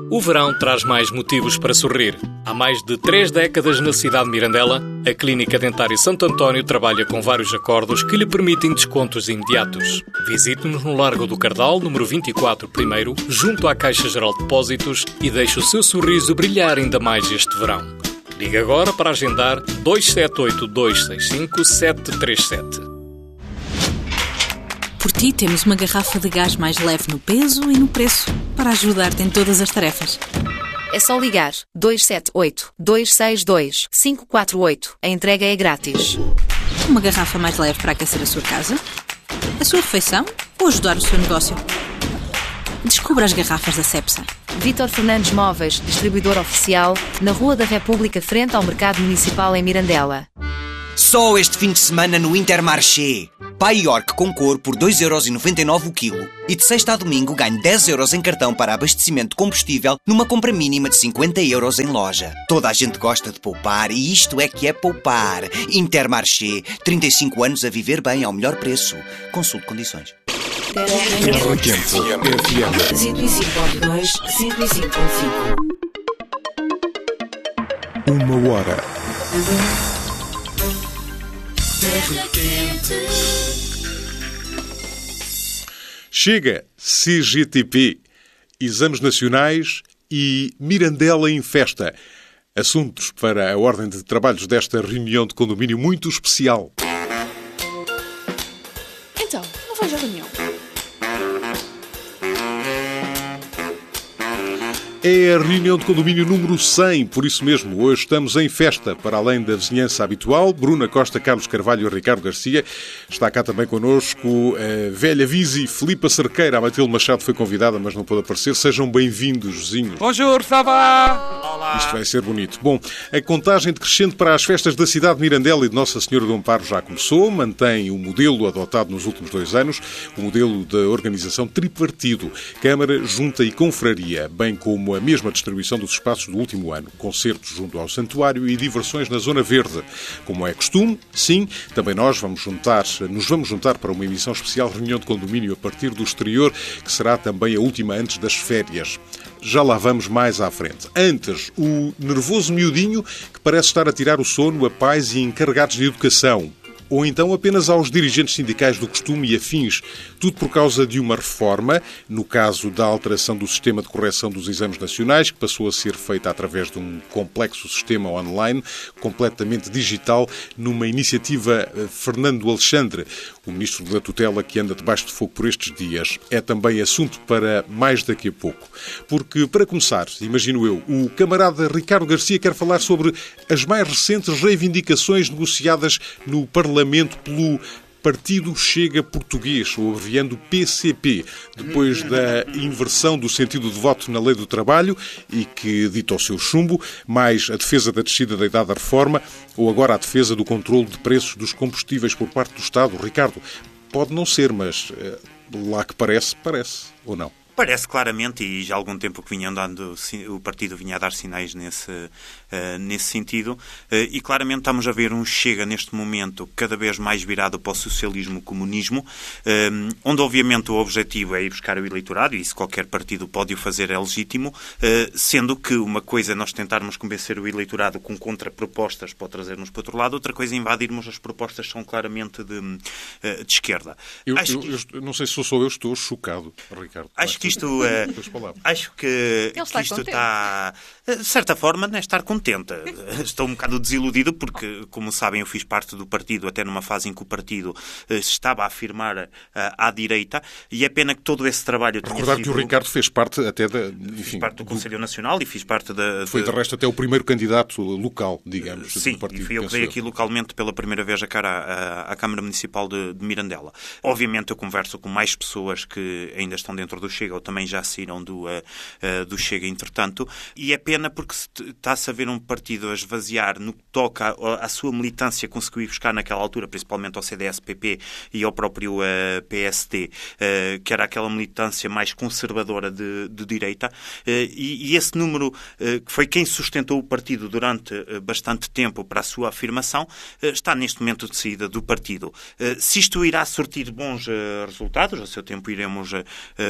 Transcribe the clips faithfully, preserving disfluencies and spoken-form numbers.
O verão traz mais motivos para sorrir. Há mais de três décadas na cidade de Mirandela, a Clínica Dentária Santo António trabalha com vários acordos que lhe permitem descontos imediatos. Visite-nos no Largo do Cardal, número vinte e quatro, primeiro, junto à Caixa Geral de Depósitos e deixe o seu sorriso brilhar ainda mais este verão. Ligue agora para agendar dois sete oito, dois seis cinco, sete três sete. Por ti temos uma garrafa de gás mais leve no peso e no preço, para ajudar-te em todas as tarefas. É só ligar dois sete oito, dois seis dois, cinco quatro oito. A entrega é grátis. Uma garrafa mais leve para aquecer a sua casa, a sua refeição ou ajudar o seu negócio. Descubra as garrafas da Cepsa. Vítor Fernandes Móveis, distribuidor oficial, na Rua da República, frente ao Mercado Municipal em Mirandela. Só este fim de semana no Intermarché. Pai York com cor por dois euros e noventa e nove o quilo. E de sexta a domingo ganhe dez euros em cartão para abastecimento de combustível numa compra mínima de cinquenta euros em loja. Toda a gente gosta de poupar e isto é que é poupar. Intermarché. trinta e cinco anos a viver bem ao melhor preço. Consulte condições. Terra Quente F M cento e cinco ponto dois, cento e cinco ponto cinco. Uma hora. Terra Quente. Chega C G T P, Exames Nacionais e Mirandela em Festa. Assuntos para a ordem de trabalhos desta reunião de condomínio muito especial. Então, não vais à reunião? É a reunião de condomínio número cem, por isso mesmo, hoje estamos em festa, para além da vizinhança habitual. Bruna Costa, Carlos Carvalho e Ricardo Garcia. Está cá também connosco a velha Visi, Filipa Cerqueira. A Matilde Machado foi convidada, mas não pôde aparecer. Sejam bem-vindos, vizinhos. Bonjour, ça va? Olá. Isto vai ser bonito. Bom, a contagem decrescente para as festas da cidade de Mirandela e de Nossa Senhora do Amparo já começou. Mantém o modelo adotado nos últimos dois anos, o modelo da organização tripartido, Câmara, Junta e Confraria, bem como a mesma distribuição dos espaços do último ano, concertos junto ao Santuário e diversões na Zona Verde. Como é costume, sim, também nós vamos juntar, nos vamos juntar para uma emissão especial reunião de condomínio a partir do exterior, que será também a última antes das férias. Já lá vamos mais à frente. Antes, o nervoso miudinho que parece estar a tirar o sono a pais e encarregados de educação. Ou então apenas aos dirigentes sindicais do costume e afins. Tudo por causa de uma reforma, no caso da alteração do sistema de correção dos exames nacionais, que passou a ser feita através de um complexo sistema online, completamente digital, numa iniciativa Fernando Alexandre, o ministro da tutela que anda debaixo de fogo por estes dias. É também assunto para mais daqui a pouco. Porque, para começar, imagino eu, o camarada Ricardo Garcia quer falar sobre as mais recentes reivindicações negociadas no Parlamento pelo Partido Chega Português, ou abreviando P C P, depois da inversão do sentido de voto na Lei do Trabalho e que dita o seu chumbo, mais a defesa da descida da idade da reforma, ou agora a defesa do controle de preços dos combustíveis por parte do Estado. Ricardo, pode não ser, mas lá que parece, parece, ou não? Parece claramente, e já há algum tempo que vinha andando, o partido vinha a dar sinais nesse, uh, nesse sentido, uh, e claramente estamos a ver um Chega neste momento cada vez mais virado para o socialismo-comunismo, uh, onde obviamente o objetivo é ir buscar o eleitorado, e isso qualquer partido pode o fazer, é legítimo, uh, sendo que uma coisa é nós tentarmos convencer o eleitorado com contrapropostas para trazermos para outro lado, outra coisa é invadirmos as propostas que são claramente de, uh, de esquerda. Eu, acho eu, que... eu não sei se sou só eu, estou chocado, Ricardo. Acho que isto, é, acho que, que isto contente. Está, de certa forma, não é estar contente. Estou um bocado desiludido porque, como sabem, eu fiz parte do partido até numa fase em que o partido estava a afirmar uh, à direita, e é pena que todo esse trabalho tenha Recordar sido... que o Ricardo fez parte até da... Enfim, fiz parte do Conselho Nacional e fiz parte da... Foi, de resto, até o primeiro candidato local, digamos, Sim, do partido. Sim, e fui eu que veio aqui localmente pela primeira vez a cara à, à Câmara Municipal de, de Mirandela. Obviamente eu converso com mais pessoas que ainda estão dentro do Chega ou também já saíram do, uh, uh, do Chega, entretanto, e é pena porque está-se a ver um partido a esvaziar no que toca à sua militância, conseguiu ir buscar naquela altura, principalmente ao C D S P P e ao próprio uh, P S D, uh, que era aquela militância mais conservadora de, de direita, uh, e, e esse número, uh, que foi quem sustentou o partido durante uh, bastante tempo para a sua afirmação, uh, está neste momento de saída do partido. Uh, se isto irá sortir bons uh, resultados, a seu tempo iremos uh, verificar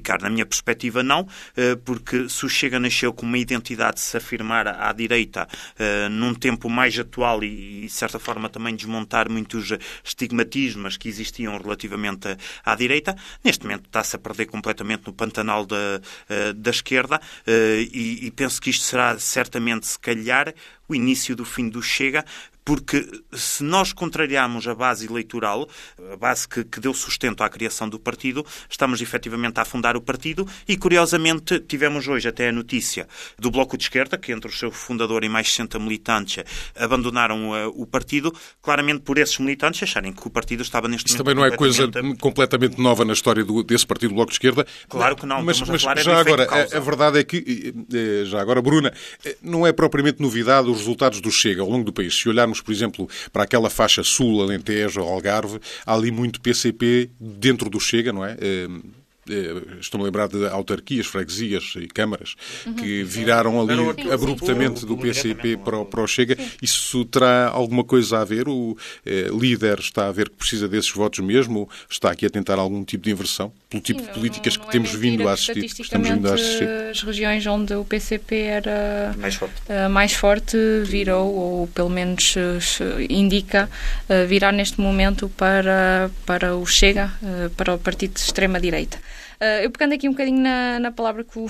justificar. Na minha perspectiva, não, porque se o Chega nasceu com uma identidade de se afirmar à direita num tempo mais atual e, de certa forma, também desmontar muitos estigmatismos que existiam relativamente à direita, neste momento está-se a perder completamente no pantanal da, da esquerda e, e penso que isto será certamente, se calhar, o início do fim do Chega, porque se nós contrariarmos a base eleitoral, a base que, que deu sustento à criação do partido, estamos efetivamente a afundar o partido e, curiosamente, tivemos hoje até a notícia do Bloco de Esquerda, que entre o seu fundador e mais sessenta militantes abandonaram uh, o partido, claramente por esses militantes acharem que o partido estava neste Isso momento... também não é coisa completamente nova na história do, desse partido, do Bloco de Esquerda. Claro que não, mas, mas já agora, a, a verdade é que, já agora, Bruna, não é propriamente novidade os resultados do Chega ao longo do país. Se olharmos, por exemplo, para aquela faixa sul, Alentejo, Algarve, há ali muito P C P dentro do Chega, não é? Estou-me a lembrar de autarquias, freguesias e câmaras que viraram ali sim, abruptamente sim. do P C P para o, para o Chega. Sim. Isso terá alguma coisa a ver? O eh, líder está a ver que precisa desses votos mesmo? Está aqui a tentar algum tipo de inversão? Pelo tipo sim, de políticas não, não que temos é vindo a assistir? Que estamos vindo a assistir? As regiões onde o P C P era mais forte, uh, mais forte virou, ou pelo menos uh, indica, uh, virar neste momento para, para o Chega, uh, para o partido de extrema-direita. Uh, eu pegando aqui um bocadinho na, na palavra que o,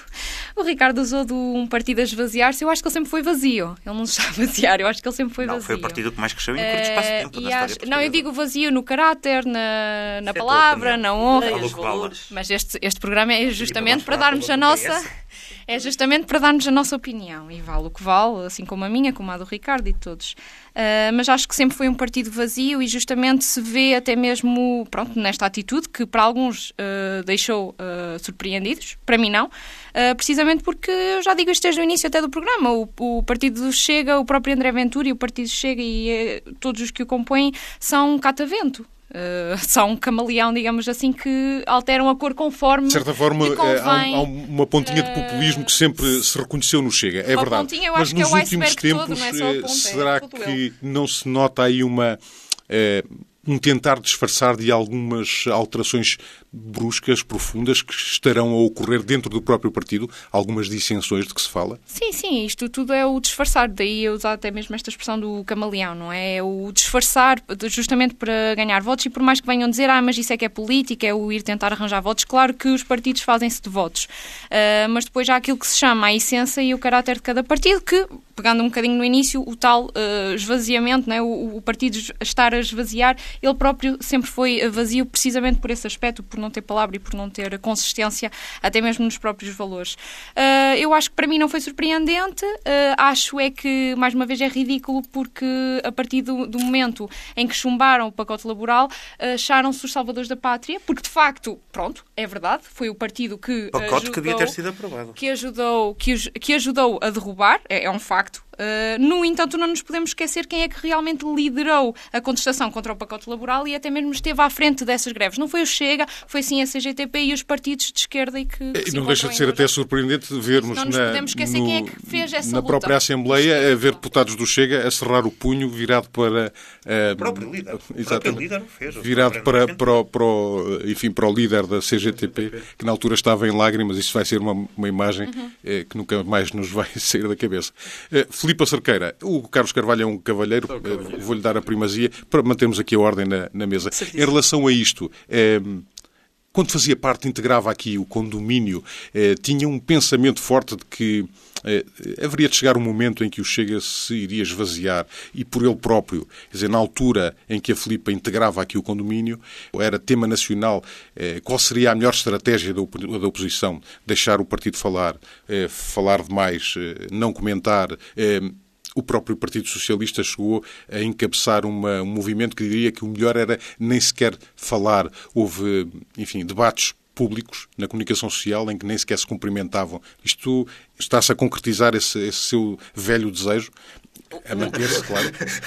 o Ricardo usou de um partido a esvaziar-se, eu acho que ele sempre foi vazio. Ele não está a vaziar, eu acho que ele sempre foi não, vazio. Foi o partido que mais cresceu em um curto espaço de tempo uh, na história acho, Não, eu digo vazio no caráter, na, na palavra, na honra. Mas este, este programa é justamente para darmos a nossa... É justamente para dar-nos a nossa opinião, e vale o que vale, assim como a minha, como a do Ricardo e de todos. Uh, mas acho que sempre foi um partido vazio e justamente se vê até mesmo, pronto, nesta atitude que para alguns uh, deixou uh, surpreendidos, para mim não, uh, precisamente porque, eu já digo isto desde o início até do programa, o, o partido Chega, o próprio André Ventura e o partido Chega e uh, todos os que o compõem são um catavento. Uh, são um camaleão, digamos assim, que alteram a cor conforme de certa forma, lhe convém. Há, há uma pontinha de populismo que sempre se reconheceu no Chega, é uma verdade. Pontinha, eu mas acho nos que é o últimos tempos, todo, não é só a ponta, será é que ele. não se nota aí uma... Eh, um tentar disfarçar de algumas alterações bruscas, profundas, que estarão a ocorrer dentro do próprio partido, algumas dissensões de que se fala? Sim, sim, isto tudo é o disfarçar, daí eu usar até mesmo esta expressão do camaleão, não é? É o disfarçar justamente para ganhar votos e por mais que venham dizer, ah, mas isso é que é política, é o ir tentar arranjar votos, claro que os partidos fazem-se de votos, uh, mas depois há aquilo que se chama a essência e o caráter de cada partido, que, pegando um bocadinho no início, o tal uh, esvaziamento, não é? o, o partido estar a esvaziar, ele próprio sempre foi vazio precisamente por esse aspecto, por não ter palavra e por não ter consistência, até mesmo nos próprios valores. Uh, eu acho que para mim não foi surpreendente, uh, acho é que, mais uma vez, é ridículo porque a partir do, do momento em que chumbaram o pacote laboral, uh, acharam-se os salvadores da pátria, porque de facto, pronto, é verdade, foi o partido que pacote ajudou, que devia ter sido aprovado. Que ajudou, que, que ajudou a derrubar, é, é um facto. Uh, no entanto, não nos podemos esquecer quem é que realmente liderou a contestação contra o pacote laboral e até mesmo esteve à frente dessas greves. Não foi o Chega, foi sim a C G T P e os partidos de esquerda e que, que e não deixa de ser até surpreendente vermos não nos na, podemos esquecer no, quem é que fez essa na luta. própria Assembleia, a ver deputados do Chega a cerrar o punho virado para... Uh, o próprio líder. O próprio líder o fez. Virado para, para, o, para, o, enfim, para o líder da C G T P, que na altura estava em lágrimas. Isso vai ser uma, uma imagem uhum. eh, que nunca mais nos vai sair da cabeça. Uh, Filipe Cerqueira, o Carlos Carvalho é um cavalheiro, uh, vou-lhe dar a primazia para mantermos aqui a ordem na, na mesa. Certíssimo. Em relação a isto... Eh, quando fazia parte, integrava aqui o condomínio, eh, tinha um pensamento forte de que eh, haveria de chegar um momento em que o Chega se iria esvaziar e por ele próprio. Quer dizer, na altura em que a Filipa integrava aqui o condomínio, era tema nacional, eh, qual seria a melhor estratégia da, op da oposição? Deixar o partido falar, eh, falar demais, eh, não comentar... Eh, O próprio Partido Socialista chegou a encabeçar uma, um movimento que diria que o melhor era nem sequer falar. Houve, enfim, debates públicos na comunicação social em que nem sequer se cumprimentavam. Isto está-se a concretizar esse, esse seu velho desejo, a manter-se, claro.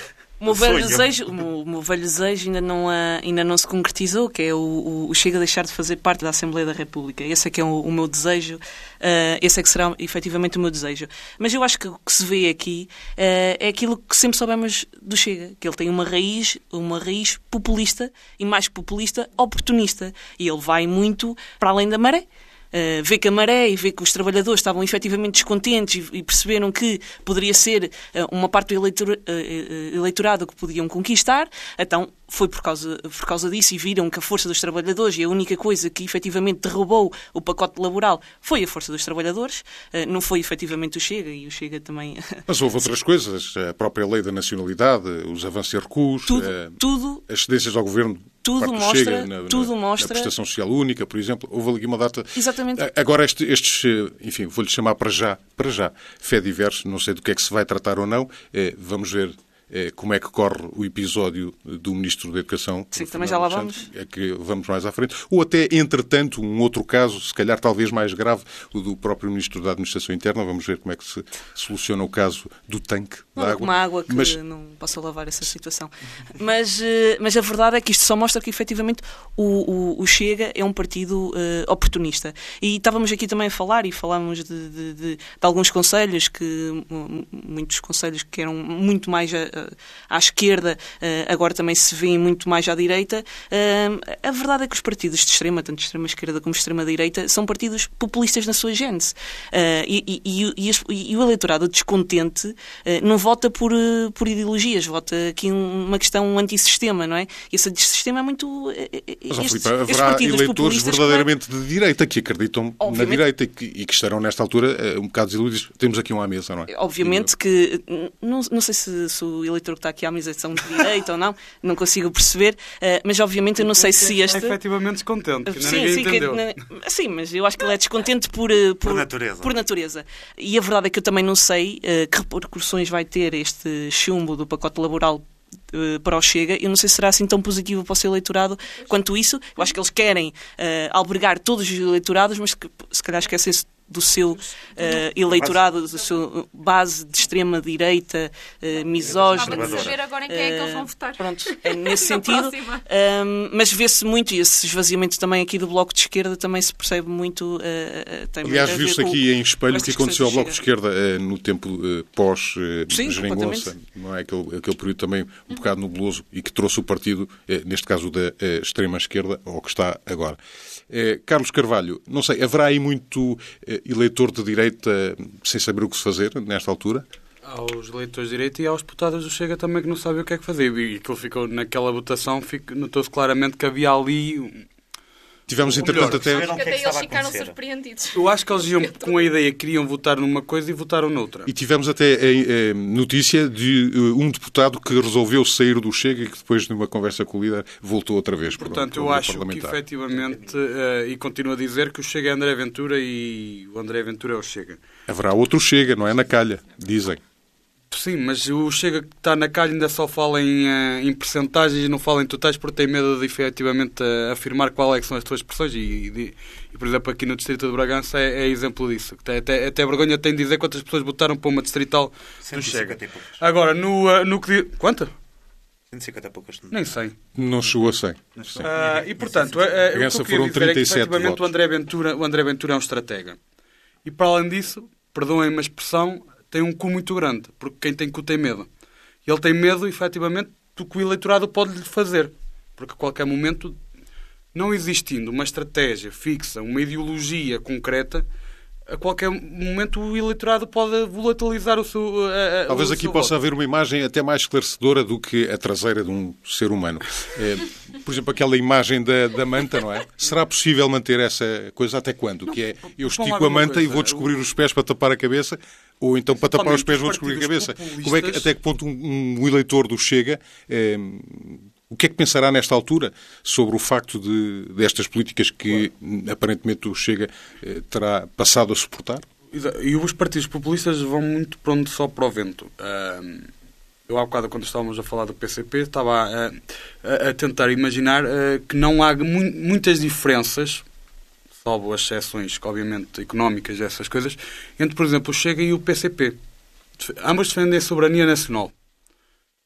O meu velho desejo, o meu, o meu velho desejo ainda não, uh, ainda não se concretizou, que é o, o, o Chega deixar de fazer parte da Assembleia da República. Esse é que é o, o meu desejo, uh, esse é que será efetivamente o meu desejo. Mas eu acho que o que se vê aqui uh, é aquilo que sempre soubemos do Chega, que ele tem uma raiz, uma raiz populista e, mais que populista, oportunista. E ele vai muito para além da maré. Uh, vê que a maré e vê que os trabalhadores estavam efetivamente descontentes e, e perceberam que poderia ser uh, uma parte do eleitor, uh, eleitorado que podiam conquistar, então foi por causa, por causa disso e viram que a força dos trabalhadores, e a única coisa que efetivamente derrubou o pacote laboral foi a força dos trabalhadores, uh, não foi efetivamente o Chega, e o Chega também... Mas houve outras coisas, a própria lei da nacionalidade, os avanços e recuos, tudo, uh, tudo, as cedências ao governo... Tudo mostra, Chega, na, tudo na, mostra... na prestação social única, por exemplo, houve ali uma data... Exatamente. Agora este, estes, enfim, vou-lhe chamar para já, para já, fé diversos, não sei do que é que se vai tratar ou não, é, vamos ver é, como é que corre o episódio do Ministro da Educação. Sim, também já lá vamos. É que vamos mais à frente. Ou até, entretanto, um outro caso, se calhar talvez mais grave, o do próprio Ministro da Administração Interna, vamos ver como é que se soluciona o caso do tanque não, de água. Uma água que mas... não possa lavar essa situação. Mas, mas a verdade é que isto só mostra que, efetivamente, o, o, o Chega é um partido uh, oportunista. E estávamos aqui também a falar, e falámos de, de, de, de alguns conselhos, que muitos conselhos que eram muito mais a, a, à esquerda, uh, agora também se vêem muito mais à direita. Uh, a verdade é que os partidos de extrema, tanto de extrema esquerda como de extrema direita, são partidos populistas na sua gênese. Uh, e, e, e, e, e o eleitorado descontente uh, não vota por, uh, por ideologias, vota aqui uma questão antissistema, não é? E esse antissistema é muito... Mas, estes, Filipe, haverá eleitores verdadeiramente de direita que acreditam obviamente, na direita e que, e que estarão nesta altura um bocado desiludidos. Temos aqui um à mesa, não é? Obviamente que... Não, não sei se, se o eleitor que está aqui à mesa são de direita ou não, não consigo perceber, uh, mas obviamente eu não sei se este... É efetivamente descontente, que sim, ninguém sim, entendeu. Que, sim, mas eu acho que ele é descontente por, por, por, natureza. por natureza. E a verdade é que eu também não sei uh, que repercussões vai ter este chumbo do pacote laboral para o Chega. Eu não sei se será assim tão positivo para o seu eleitorado quanto isso. Eu acho que eles querem uh, albergar todos os eleitorados, mas que, se calhar esquecem-se do seu uh, eleitorado, da sua base de extrema-direita, uh, misógino. Gostava de saber agora em quem é que eles vão votar. Pronto, é nesse sentido. Um, mas vê-se muito, e esse esvaziamento também aqui do Bloco de Esquerda também se percebe muito. Uh, tem Aliás, viu-se aqui em espelho o que aconteceu ao Bloco de Esquerda uh, no tempo uh, pós-Geringonça, uh, não é? Aquele, aquele período também um bocado nubloso e que trouxe o partido, uh, neste caso da uh, extrema-esquerda, ao que está agora. Uh, Carlos Carvalho, não sei, haverá aí muito uh, eleitor de direita sem saber o que se fazer nesta altura? Aos eleitores de direita e aos deputados do Chega também que não sabem o que é que fazer. E aquilo ficou naquela votação, notou-se claramente que havia ali... Tivemos, entretanto, até... Acho que até eles ficaram surpreendidos. Eu acho que eles iam com a ideia que queriam votar numa coisa e votaram noutra. E tivemos até a, a notícia de uh, um deputado que resolveu sair do Chega e que depois de uma conversa com o líder voltou outra vez. Portanto, eu acho que efetivamente, uh, e continuo a dizer que o Chega é André Ventura e o André Ventura é o Chega. Haverá outro Chega, não é na calha, dizem. Sim, mas o Chega que está na calha ainda só fala em, uh, em percentagens e não fala em totais porque tem medo de efetivamente uh, afirmar qual é que são as suas expressões e, e, e, por exemplo, aqui no Distrito de Bragança é, é exemplo disso. Até, até, até vergonha tem de dizer quantas pessoas votaram para uma distrital do Chega. Agora, no, uh, no que... Quanto? cento e cinquenta e poucas. Nem sei. Não chegou a cem. Uh, e, portanto, uh, uh, o que eu queria dizer é que, efetivamente, o André, Ventura, o André Ventura é um estratega. E, para além disso, perdoem-me a expressão, tem um cu muito grande, porque quem tem cu tem medo. E ele tem medo, efetivamente, do que o eleitorado pode lhe fazer. Porque a qualquer momento, não existindo uma estratégia fixa, uma ideologia concreta, a qualquer momento o eleitorado pode volatilizar o seu a, a, Talvez o aqui seu possa voto. haver uma imagem até mais esclarecedora do que a traseira de um ser humano. É, por exemplo, aquela imagem da, da manta, não é? Será possível manter essa coisa até quando? Não, que é, eu estico a manta coisa. e vou descobrir os pés para tapar a cabeça, ou então para tapar os pés vou descobrir a cabeça. Como é que, até que ponto um, um eleitor do Chega... É, o que é que pensará nesta altura sobre o facto de, destas políticas que claro. aparentemente o Chega eh, terá passado a suportar? E os partidos populistas vão muito para onde só para o vento. Uh, eu há bocado, quando estávamos a falar do P C P, estava a, a, a tentar imaginar uh, que não há mu- muitas diferenças, salvo as exceções, obviamente, económicas e essas coisas, entre, por exemplo, o Chega e o P C P. Ambos defendem a soberania nacional.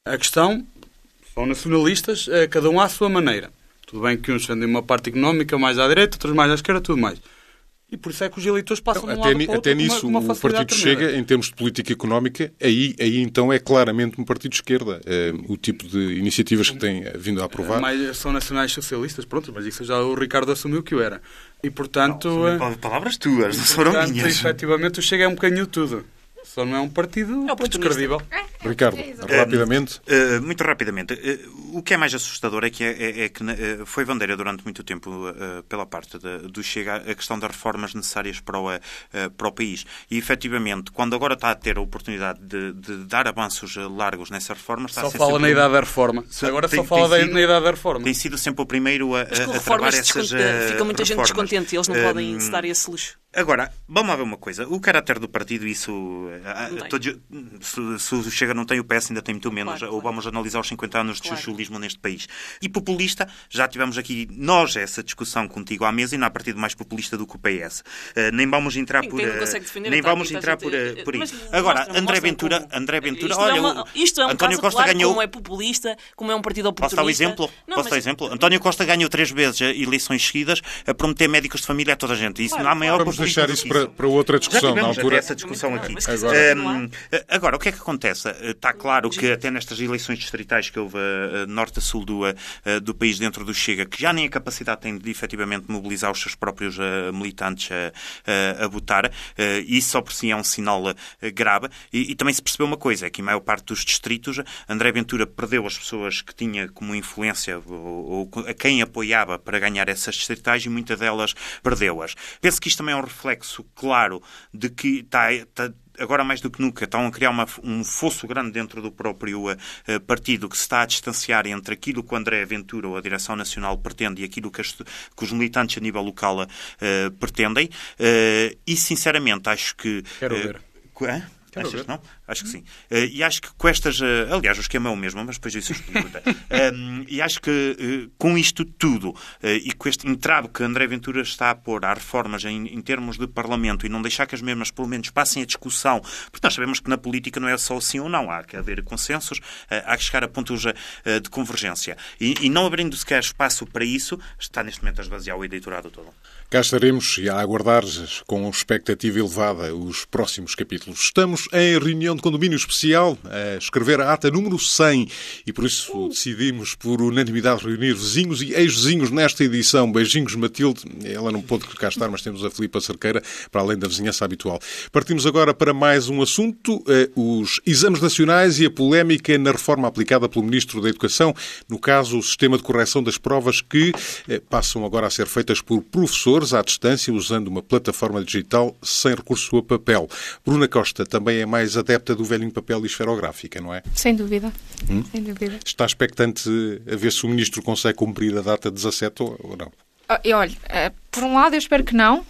A questão, são nacionalistas, cada um à sua maneira. Tudo bem que uns defendem uma parte económica mais à direita, outros mais à esquerda, tudo mais. E por isso é que os eleitores passam então, de um até, lado para o outro até nisso com uma, uma o Partido Chega, em termos de política económica, aí, aí então é claramente um partido de esquerda. É, o tipo de iniciativas que tem vindo a aprovar. Mas são nacionais socialistas, pronto, mas isso já o Ricardo assumiu que o era. E portanto... Não, são palavras tuas, não foram portanto, minhas. Efetivamente o Chega é um bocadinho tudo. Só não é um partido é descredível. Ricardo, rapidamente. Uh, uh, muito rapidamente. Uh, o que é mais assustador é que, é, é, é que uh, foi bandeira durante muito tempo uh, pela parte de, do Chega a questão das reformas necessárias para o, uh, para o país. E, efetivamente, quando agora está a ter a oportunidade de, de dar avanços largos nessas reformas... Está só a ser fala sempre... na idade da reforma. Agora tem, só fala sido, na idade da reforma. Tem sido sempre o primeiro a, Mas com a travar essas uh, fica muita reformas. gente descontente. Eles não um, podem se dar esse luxo. Agora, vamos lá ver uma coisa. O caráter do partido, isso... Todos, se, se o Chega não tem, o P S ainda tem muito menos. Claro, ou vamos analisar os cinquenta anos de chuchulismo claro. neste país. E populista, já tivemos aqui nós essa discussão contigo à mesa e não há partido mais populista do que o P S. Uh, nem vamos entrar Sim, por... Uh, nem vamos entrar por, uh, por aí. Agora, mostra, André Ventura... Como, André Ventura isto olha, é uma, isto é um António caso Costa claro ganhou... como é populista, como é um partido oportunista. Posso dar o exemplo? Não, Posso mas... dar o exemplo? António Costa ganhou três vezes eleições seguidas a prometer médicos de família a toda a gente. Isso claro, não há maior Vamos deixar isso para, para outra discussão. Já tivemos na altura. essa discussão aqui. Agora. Um, agora, o que é que acontece? Está claro que até nestas eleições distritais que houve a, a norte a sul do, a, do país dentro do Chega, que já nem a capacidade tem de efetivamente mobilizar os seus próprios uh, militantes a, a, a votar, uh, isso só por si é um sinal uh, grave. E, e também se percebeu uma coisa, é que em maior parte dos distritos André Ventura perdeu as pessoas que tinha como influência ou, ou a quem apoiava para ganhar essas distritais e muitas delas perdeu-as. Penso que isto também é um reflexo claro de que está... está agora mais do que nunca, estão a criar uma, um fosso grande dentro do próprio uh, partido que se está a distanciar entre aquilo que o André Ventura ou a Direção Nacional pretende e aquilo que, as, que os militantes a nível local uh, pretendem. Uh, e, sinceramente, acho que... Quero uh, ver. É? Achas que não? Acho que sim. Uh, e acho que com estas... Uh, aliás, o esquema é o mesmo, mas depois isso explico. um, e acho que uh, com isto tudo uh, e com este entrave que André Ventura está a pôr às reformas em, em termos de Parlamento e não deixar que as mesmas, pelo menos, passem a discussão, porque nós sabemos que na política não é só sim ou não. Há que haver consensos, uh, há que chegar a pontos uh, de convergência. E, e não abrindo sequer espaço para isso, está neste momento a esvaziar o eleitorado todo. Cá estaremos a aguardar com expectativa elevada os próximos capítulos. Estamos em reunião de condomínio especial a escrever a ata número cem e por isso decidimos por unanimidade reunir vizinhos e ex-vizinhos nesta edição. Beijinhos, Matilde. Ela não pôde cá estar, mas temos a Filipa Cerqueira, para além da vizinhança habitual. Partimos agora para mais um assunto, os exames nacionais e a polémica na reforma aplicada pelo Ministro da Educação, no caso o sistema de correção das provas que passam agora a ser feitas por professores à distância, usando uma plataforma digital sem recurso a papel. Bruna Costa também é mais adepta do velhinho papel e esferográfica, não é? Sem dúvida. Hum? Sem dúvida. Está expectante a ver se o Ministro consegue cumprir a data dezassete ou não? E olha, por um lado eu espero que não,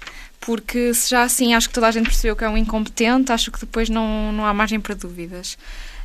porque se já assim acho que toda a gente percebeu que é um incompetente, acho que depois não, não há margem para dúvidas.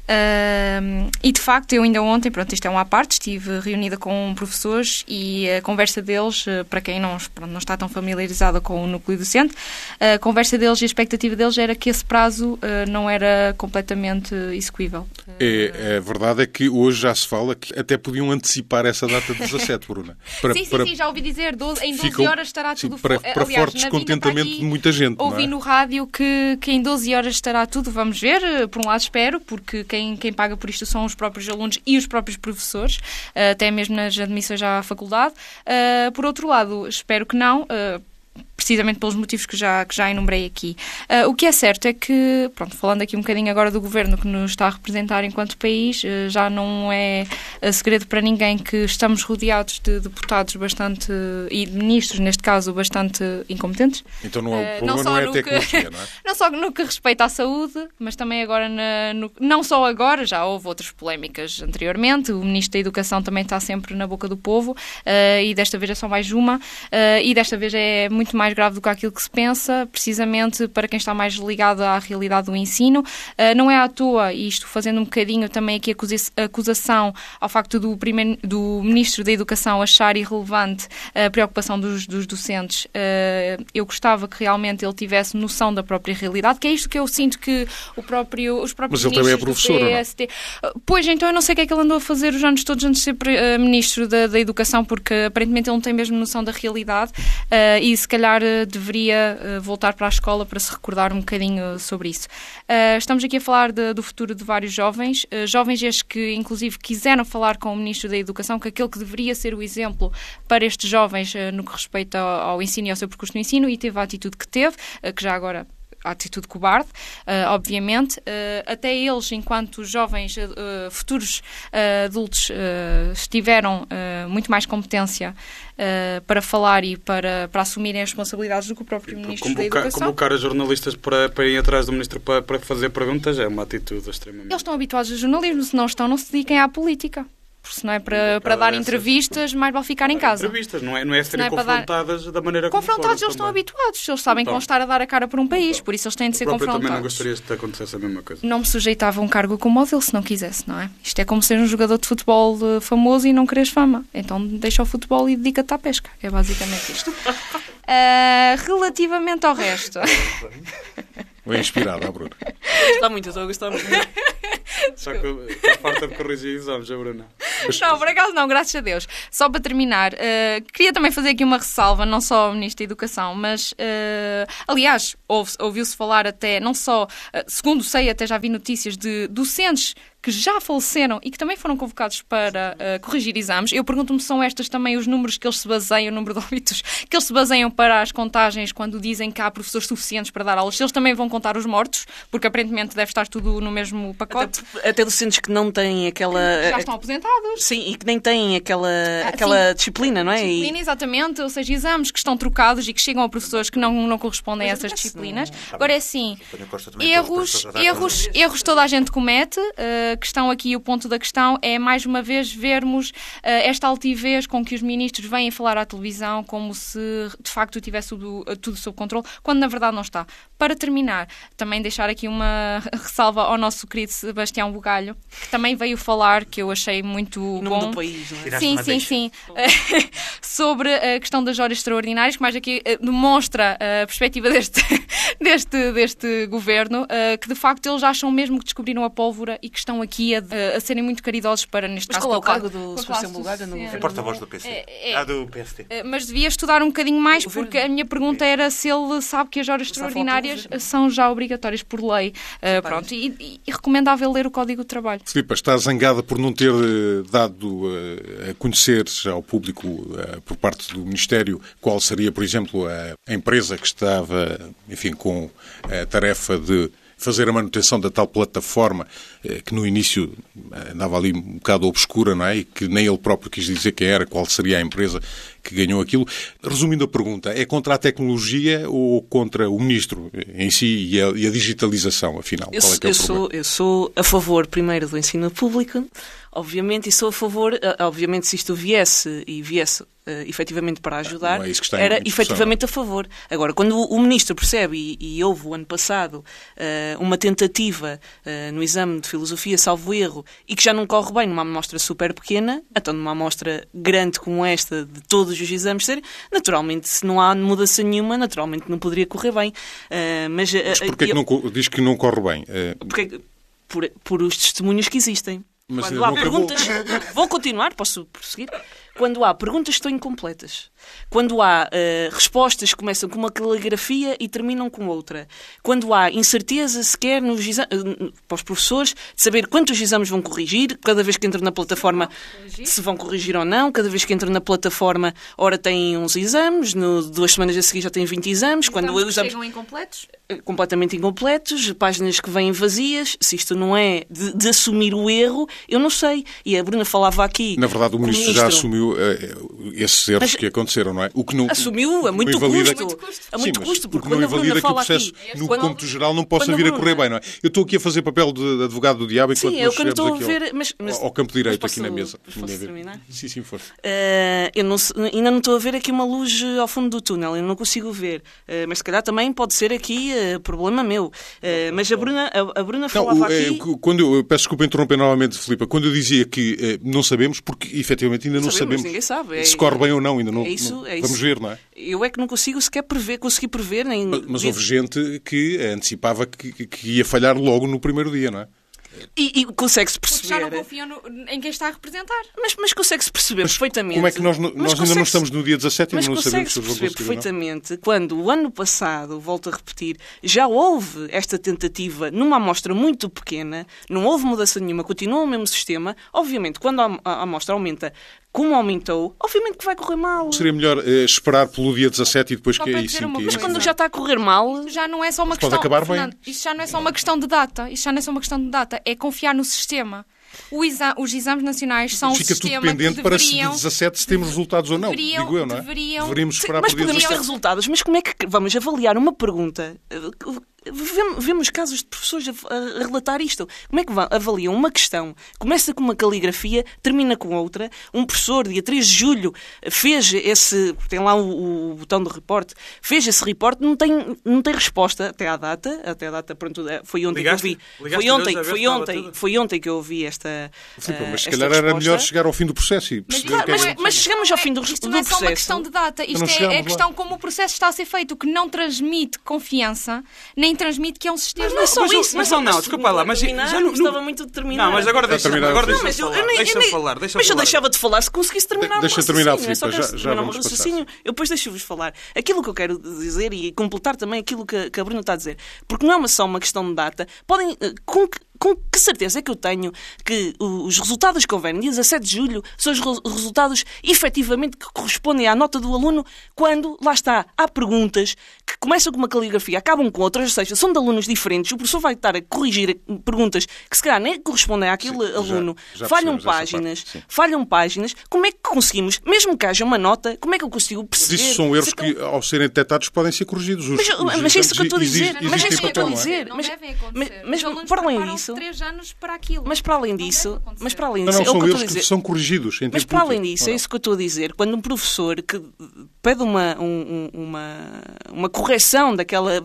Uh, e de facto eu ainda ontem, pronto, isto é uma à parte, estive reunida com professores e a conversa deles, para quem não, pronto, não está tão familiarizada com o núcleo docente, a conversa deles e a expectativa deles era que esse prazo uh, não era completamente execuível. É, a verdade é que hoje já se fala que até podiam antecipar essa data de dezassete, Bruna. Para, sim, sim, para... sim, já ouvi dizer, doze, em doze Ficam, horas estará tudo... Sim, para, para Aliás, forte descontentamento de muita gente, ouvi não é? no rádio que, que em doze horas estará tudo, vamos ver, por um lado espero, porque quem Quem, quem paga por isto são os próprios alunos e os próprios professores, até mesmo nas admissões à faculdade. Por outro lado, espero que não, precisamente pelos motivos que já, que já enumerei aqui. Uh, o que é certo é que, pronto, falando aqui um bocadinho agora do governo que nos está a representar enquanto país, uh, já não é uh, segredo para ninguém que estamos rodeados de deputados bastante, e de ministros, neste caso, bastante incompetentes. Então não, o uh, problema não, não é a tecnologia, que, não é? Não só no que respeita à saúde, mas também agora, na, no, não só agora, já houve outras polémicas anteriormente, o Ministro da Educação também está sempre na boca do povo, uh, e desta vez é só mais uma, uh, e desta vez é muito muito mais grave do que aquilo que se pensa, precisamente para quem está mais ligado à realidade do ensino. Uh, não é à toa, e isto fazendo um bocadinho também aqui a acusação ao facto do, primeiro, do Ministro da Educação achar irrelevante a preocupação dos, dos docentes. Uh, eu gostava que realmente ele tivesse noção da própria realidade, que é isto que eu sinto que o próprio, os próprios Mas ele também é professor, do P S D... não? Pois, então eu não sei o que é que ele andou a fazer os anos todos antes de ser uh, Ministro da, da Educação, porque aparentemente ele não tem mesmo noção da realidade uh, e se calhar uh, deveria uh, voltar para a escola para se recordar um bocadinho sobre isso. Uh, estamos aqui a falar de, do futuro de vários jovens, uh, jovens estes que inclusive quiseram falar com o Ministro da Educação, que aquele que deveria ser o exemplo para estes jovens uh, no que respeita ao, ao ensino e ao seu percurso no ensino, e teve a atitude que teve, uh, que já agora... a atitude cobarde, uh, obviamente. Uh, até eles, enquanto jovens uh, futuros uh, adultos, uh, tiveram uh, muito mais competência uh, para falar e para, para assumirem as responsabilidades do que o próprio Ministro da Educação. Convocar os jornalistas para, para ir atrás do Ministro para, para fazer perguntas é uma atitude extremamente... Eles estão habituados ao jornalismo, se não estão, não se dediquem à política. Se não é para, para dar entrevistas, mais vale ficar em casa. Entrevistas, não é, não é serem não é confrontadas dar... da maneira como confrontados, eles também. Estão habituados. Eles sabem então, como estar a dar a cara por um país, então, por isso eles têm de ser confrontados. Eu também não gostaria de acontecer a mesma coisa. Não me sujeitava a um cargo como o dele se não quisesse, não é? Isto é como ser um jogador de futebol famoso e não queres fama. Então deixa o futebol e dedica-te à pesca. É basicamente isto. uh, relativamente ao resto... É inspirada, a Bruna. Está muito, estou a gostar muito. Só que estou farta de corrigir exames, a Bruna. Não, por acaso não, graças a Deus. Só para terminar, uh, queria também fazer aqui uma ressalva, não só ao Ministro da Educação, mas, uh, aliás, ouve, ouviu-se falar até, não só, uh, segundo sei, até já vi notícias de docentes que já faleceram e que também foram convocados para uh, corrigir exames. Eu pergunto-me se são estas também os números que eles se baseiam, o número de óbitos, que eles se baseiam para as contagens quando dizem que há professores suficientes para dar aulas. Se eles também vão contar os mortos, porque aparentemente deve estar tudo no mesmo pacote. Até, até docentes que não têm aquela... Já estão aposentados. Sim, e que nem têm aquela, ah, aquela disciplina, não é? Disciplina, e... exatamente, ou seja, exames que estão trocados e que chegam a professores que não, não correspondem Mas a essas disciplinas. Não... Agora é assim, erros, erros, erros toda a gente comete, uh, que estão aqui o ponto da questão é, mais uma vez, vermos uh, esta altivez com que os ministros vêm falar à televisão como se, de facto, tivesse tudo, tudo sob controle, quando, na verdade, não está. Para terminar, também deixar aqui uma ressalva ao nosso querido Sebastião Bugalho, que também veio falar, que eu achei muito no bom. Do país, não é? Sim, sim, sim. Sobre a questão das horas extraordinárias, que mais aqui uh, demonstra a perspectiva deste, deste, deste governo, uh, que, de facto, eles acham mesmo que descobriram a pólvora e que estão aqui a a serem muito caridosos para, neste mas caso... Mas qual é o cargo do Sebastião Bugalho? É porta-voz do P C. É, é, ah, do P S D. Mas devia estudar um bocadinho mais, porque a minha pergunta era se ele sabe que as horas extraordinárias são já obrigatórias por lei. Uh, pronto, e, e, e recomendável ler o Código de Trabalho. Filipe, está zangada por não ter dado uh, a conhecer ao público, uh, por parte do Ministério, qual seria, por exemplo, a, a empresa que estava, enfim, com a tarefa de fazer a manutenção da tal plataforma que no início andava ali um bocado obscura, não é? E que nem ele próprio quis dizer quem era, qual seria a empresa que ganhou aquilo. Resumindo a pergunta, é contra a tecnologia ou contra o Ministro em si e a, e a digitalização, afinal? Eu, qual é que é o eu, sou, eu sou a favor, primeiro, do ensino público, obviamente, e sou a favor, obviamente, se isto viesse e viesse Uh, efetivamente para ajudar, é era efetivamente a favor. Agora, quando o, o Ministro percebe, e, e houve o ano passado uh, uma tentativa uh, no exame de filosofia, salvo erro, e que já não corre bem numa amostra super pequena, então numa amostra grande como esta, de todos os exames serem, naturalmente, se não há mudança nenhuma, naturalmente não poderia correr bem. Uh, mas uh, mas porquê eu, que não, diz que não corre bem? Uh... Porque, por, por os testemunhos que existem. Mas quando há perguntas... Vou continuar, posso prosseguir? Quando há perguntas que estão incompletas, quando há uh, respostas que começam com uma caligrafia e terminam com outra, quando há incerteza sequer nos exa- uh, para os professores de saber quantos exames vão corrigir, cada vez que entram na plataforma se vão corrigir ou não, cada vez que entram na plataforma, ora têm uns exames, no, duas semanas a seguir já têm vinte exames. Quando os exames chegam incompletos? Completamente incompletos, páginas que vêm vazias. Se isto não é de, de assumir o erro, eu não sei. E a Bruna falava aqui... Na verdade, o Ministro, o ministro já assumiu assumiu uh, esses erros mas, que aconteceram, não é? O que não, assumiu a muito custo. custo. A muito Sim, custo, porque quando a Bruna fala que o processo, aqui... No cômputo geral, não possa vir a correr bem, não é? Eu estou aqui a fazer papel de advogado do diabo enquanto sim, nós chegamos aqui ver, ao, mas, mas, ao campo direito posso, aqui na mesa. Posso terminar? Sim, sim, força. Uh, eu não, ainda não estou a ver aqui uma luz ao fundo do túnel, eu não consigo ver. Uh, mas se calhar também pode ser aqui uh, problema meu. Uh, mas a Bruna, a, a Bruna falava não, aqui... É, quando eu, eu peço desculpa interromper novamente, Filipe, quando eu dizia que uh, não sabemos, porque efetivamente ainda não sabemos, sabemos sabe. se corre bem ou não, ainda não, é isso, não é vamos isso. ver, não é? Eu é que não consigo sequer prever, consegui prever nem... Mas, mas houve gente que antecipava que, que ia falhar logo no primeiro dia, não é? E, e consegue-se perceber... Porque já não confiam no, em quem está a representar. Mas, mas consegue-se perceber mas perfeitamente... Como é que nós, nós ainda não estamos no dia dezassete e ainda não sabemos se eles vão conseguir perfeitamente não? Quando o ano passado, volto a repetir, já houve esta tentativa numa amostra muito pequena, não houve mudança nenhuma, continua o mesmo sistema, obviamente, quando a, a amostra aumenta como aumentou, obviamente que vai correr mal. Seria melhor eh, esperar pelo dia dezassete e depois só que aí sim... Que... Mas quando já está a correr mal... Isto já não é só uma Mas questão... Pode acabar Fernando, bem. Isto já não é só uma questão de data. Isto já não é só uma questão de data. É confiar no sistema. O exa os exames nacionais são Fica o sistema tudo pendente que para deveriam, se de dezassete se temos resultados ou não, deveriam, digo eu, não é? Deveriam... Deveríamos esperar Sim, mas por dia podemos dezassete. ter resultados, mas como é que vamos avaliar uma pergunta... Vemos casos de professores a relatar isto. Como é que avaliam uma questão? Começa com uma caligrafia, termina com outra. Um professor, dia três de julho, fez esse... Tem lá o, o botão do report. Fez esse report, não tem, não tem resposta até à data. Até à data, pronto, foi ontem ligaste, que eu vi. Foi ontem, foi ontem, foi ontem que eu ouvi esta Filipe, uh, mas se esta calhar resposta. Era melhor chegar ao fim do processo e perceber mas, o que é mas, que é mas chegamos ao fim do, isto do não é processo. só uma questão de data. Isto é, é questão como o processo está a ser feito, que não transmite confiança, nem transmite que é um sistema... Mas não é só mas, isso. Mas, mas não, desculpa lá. Mas terminar, já não, estava muito determinado. Não, mas agora deixa-me agora não, deixa eu, falar. eu, Deixa eu, falar. Deixa mas falar. eu deixava de falar se conseguisse terminar Deixa o terminar, raciocínio. Filipe, já, já vamos raciocínio. Eu depois deixo-vos falar. Aquilo que eu quero dizer e completar também aquilo que, que a Bruna está a dizer. Porque não é só uma questão de data. Podem... Com que, com que certeza é que eu tenho que os resultados que houverem dia dezassete de julho são os resultados efetivamente que correspondem à nota do aluno quando, lá está, há perguntas que começam com uma caligrafia, acabam com outras, ou seja, são de alunos diferentes, o professor vai estar a corrigir perguntas que se calhar nem correspondem àquele sim, aluno, já, já falham páginas, falham páginas, como é que conseguimos, mesmo que haja uma nota, como é que eu consigo perceber? Isso são erros que, que, ao serem detectados, podem ser corrigidos. Os, mas os mas é isso que eu estou a dizer. Existe, mas é existe isso que eu estou a dizer. Não mas, devem acontecer. Mas, mas para além disso... três anos para aquilo. Mas para além disso... Mas para além não, disso... não, são é erros que, que são corrigidos. Em mas para além útil, disso, é isso que eu estou a dizer. Quando um professor que pede uma, um, uma, uma correção daquela...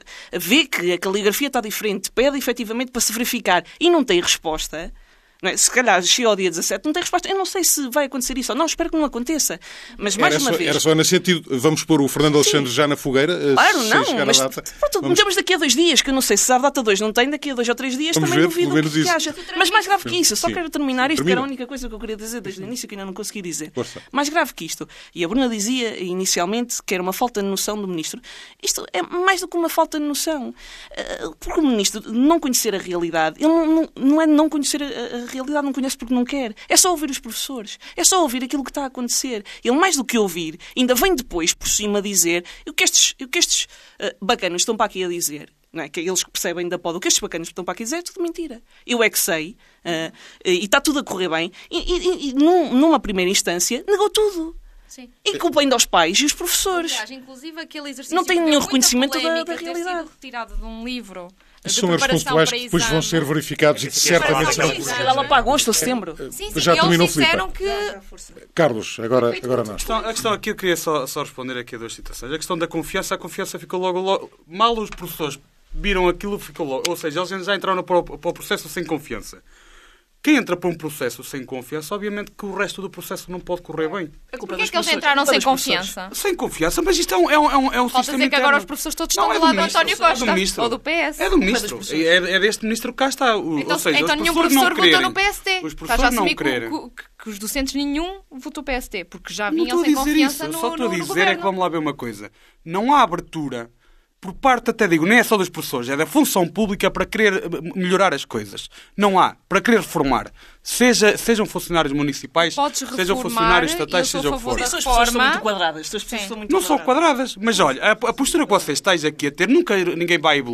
Vê que a caligrafia está diferente, pede efetivamente para se verificar e não tem resposta... Não é? Se calhar chega ao dia dezassete, não tem resposta. Eu não sei se vai acontecer isso ou não, espero que não aconteça. Mas mais era uma só, vez... Era só nesse sentido, vamos pôr o Fernando Alexandre Sim. já na fogueira? Claro, se não, chegar mas a data, pronto, vamos... temos daqui a dois dias, que eu não sei se a data dois não tem, daqui a dois ou três dias vamos também ver, duvido que, que haja. Mas mais grave que isso, só Sim. quero terminar isto, Termina. que era a única coisa que eu queria dizer desde o início que ainda não consegui dizer. Força. Mais grave que isto. E a Bruna dizia inicialmente que era uma falta de noção do Ministro. Isto é mais do que uma falta de noção. Porque o Ministro não conhecer a realidade, ele não, não, não é não conhecer a, a realidade, não conhece porque não quer. É só ouvir os professores. É só ouvir aquilo que está a acontecer. Ele, mais do que ouvir, ainda vem depois, por cima, dizer o que estes, o que estes uh, bacanas estão para aqui a dizer. Não é? Que eles que percebem da pode. O que estes bacanas estão para aqui a dizer é tudo mentira. Eu é que sei. Uh, e está tudo a correr bem. E, e, e num, numa primeira instância, negou tudo. Sim. E culpa ainda aos pais e os professores. Aliás, inclusive aquele exercício não tem nenhum reconhecimento da, da realidade. Sido retirado de um livro. Isso são erros pontuais que depois vão ser verificados e que certamente serão corrigidos. Lá para agosto ou setembro. Sim, sim, já terminou, eles disseram Filipe. que... Carlos, agora, agora não. A questão, a questão aqui, eu queria só, só responder aqui a duas citações. A questão da confiança, a confiança ficou logo, logo... Mal os professores viram aquilo, ficou logo... Ou seja, eles já entraram para o, para o processo sem confiança. Quem entra para um processo sem confiança, obviamente que o resto do processo não pode correr bem. Porquê é que eles entraram sem confiança? Sem confiança, mas isto é um, é um, é um, é um Pode sistema dizer que interno. agora os professores todos estão não, do é lado do de António Costa, é do ministro. ou do P S. É do ministro. É, é deste ministro que cá está. O, então ou seja, então os nenhum professor professor votou no P S D. Os Estás a assumir que, que, que os docentes nenhum votou P S D, porque já não vinham sem confiança isso. no, Só estou no, a no dizer governo. é que vamos lá ver uma coisa. Não há abertura... Por parte, até digo, nem é só dos professores, é da função pública para querer melhorar as coisas. Não há. Para querer reformar. Seja, sejam funcionários municipais, sejam funcionários estatais, seja o que for. As pessoas são muito quadradas. As pessoas são muito não quadradas. são quadradas. Mas olha, a, a postura que vocês estáis aqui a ter, nunca ninguém vai evoluir.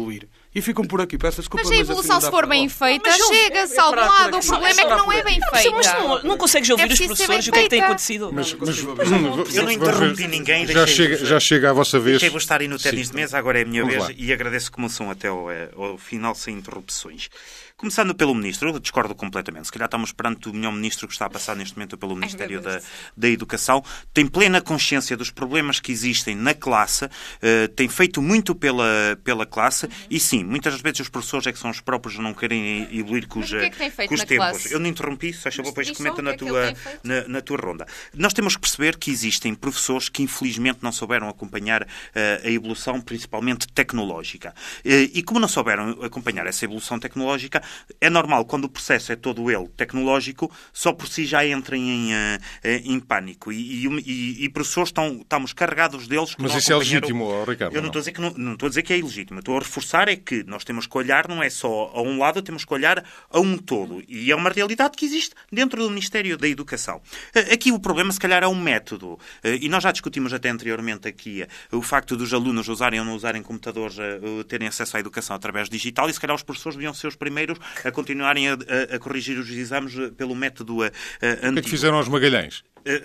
e ficam por aqui. Peço desculpa, mas a evolução, assim se for bem feita, chega-se ao lado. O problema é que não é bem feita. Mas não, não consegues ouvir é os professores e o que é que tem acontecido? Mas, mas, mas, eu não interrompi ninguém. Já chega, já chega à vossa vez. Deixei-vos estar aí no ténis de mesa, agora é a minha Vamos vez lá. e agradeço que me são até ao, ao final sem interrupções. Começando pelo Ministro, eu discordo completamente. Se calhar estamos perante o melhor Ministro que está a passar neste momento pelo Ministério da, da Educação. Tem plena consciência dos problemas que existem na classe, uh, tem feito muito pela, pela classe uhum. e sim, muitas vezes os professores é que são os próprios a não querem evoluir com os, que é que tem feito com os na tempos. Classe? Eu não interrompi, se achou, depois comenta na, que tua, é na, na tua ronda. Nós temos que perceber que existem professores que infelizmente não souberam acompanhar uh, a evolução, principalmente tecnológica. Uh, e como não souberam acompanhar essa evolução tecnológica, é normal quando o processo é todo ele tecnológico, só por si já entrem em, uh, em pânico. E, e, e professores estão, estamos carregados deles. Mas isso é legítimo, oh, Ricardo? Eu não, não. Estou a dizer que não, não estou a dizer que é ilegítimo. Estou a reforçar é que nós temos que olhar, não é só a um lado, temos que olhar a um todo. E é uma realidade que existe dentro do Ministério da Educação. Aqui o problema, se calhar, é um método. E nós já discutimos até anteriormente aqui o facto dos alunos usarem ou não usarem computadores, terem acesso à educação através digital, e se calhar os professores deviam ser os primeiros a continuarem a, a, a corrigir os exames pelo método a, a, antigo. O que é que fizeram aos Magalhães?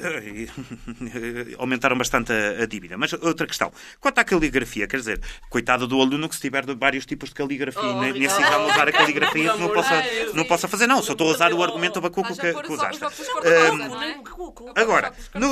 Aumentaram bastante a, a dívida. Mas outra questão. Quanto à caligrafia, quer dizer, coitado do aluno que se tiver de vários tipos de caligrafia oh, e nesse exame usar a caligrafia que não possa, não possa fazer. Não, só estou a usar o argumento abacuco que, que usaste. Um, agora, no,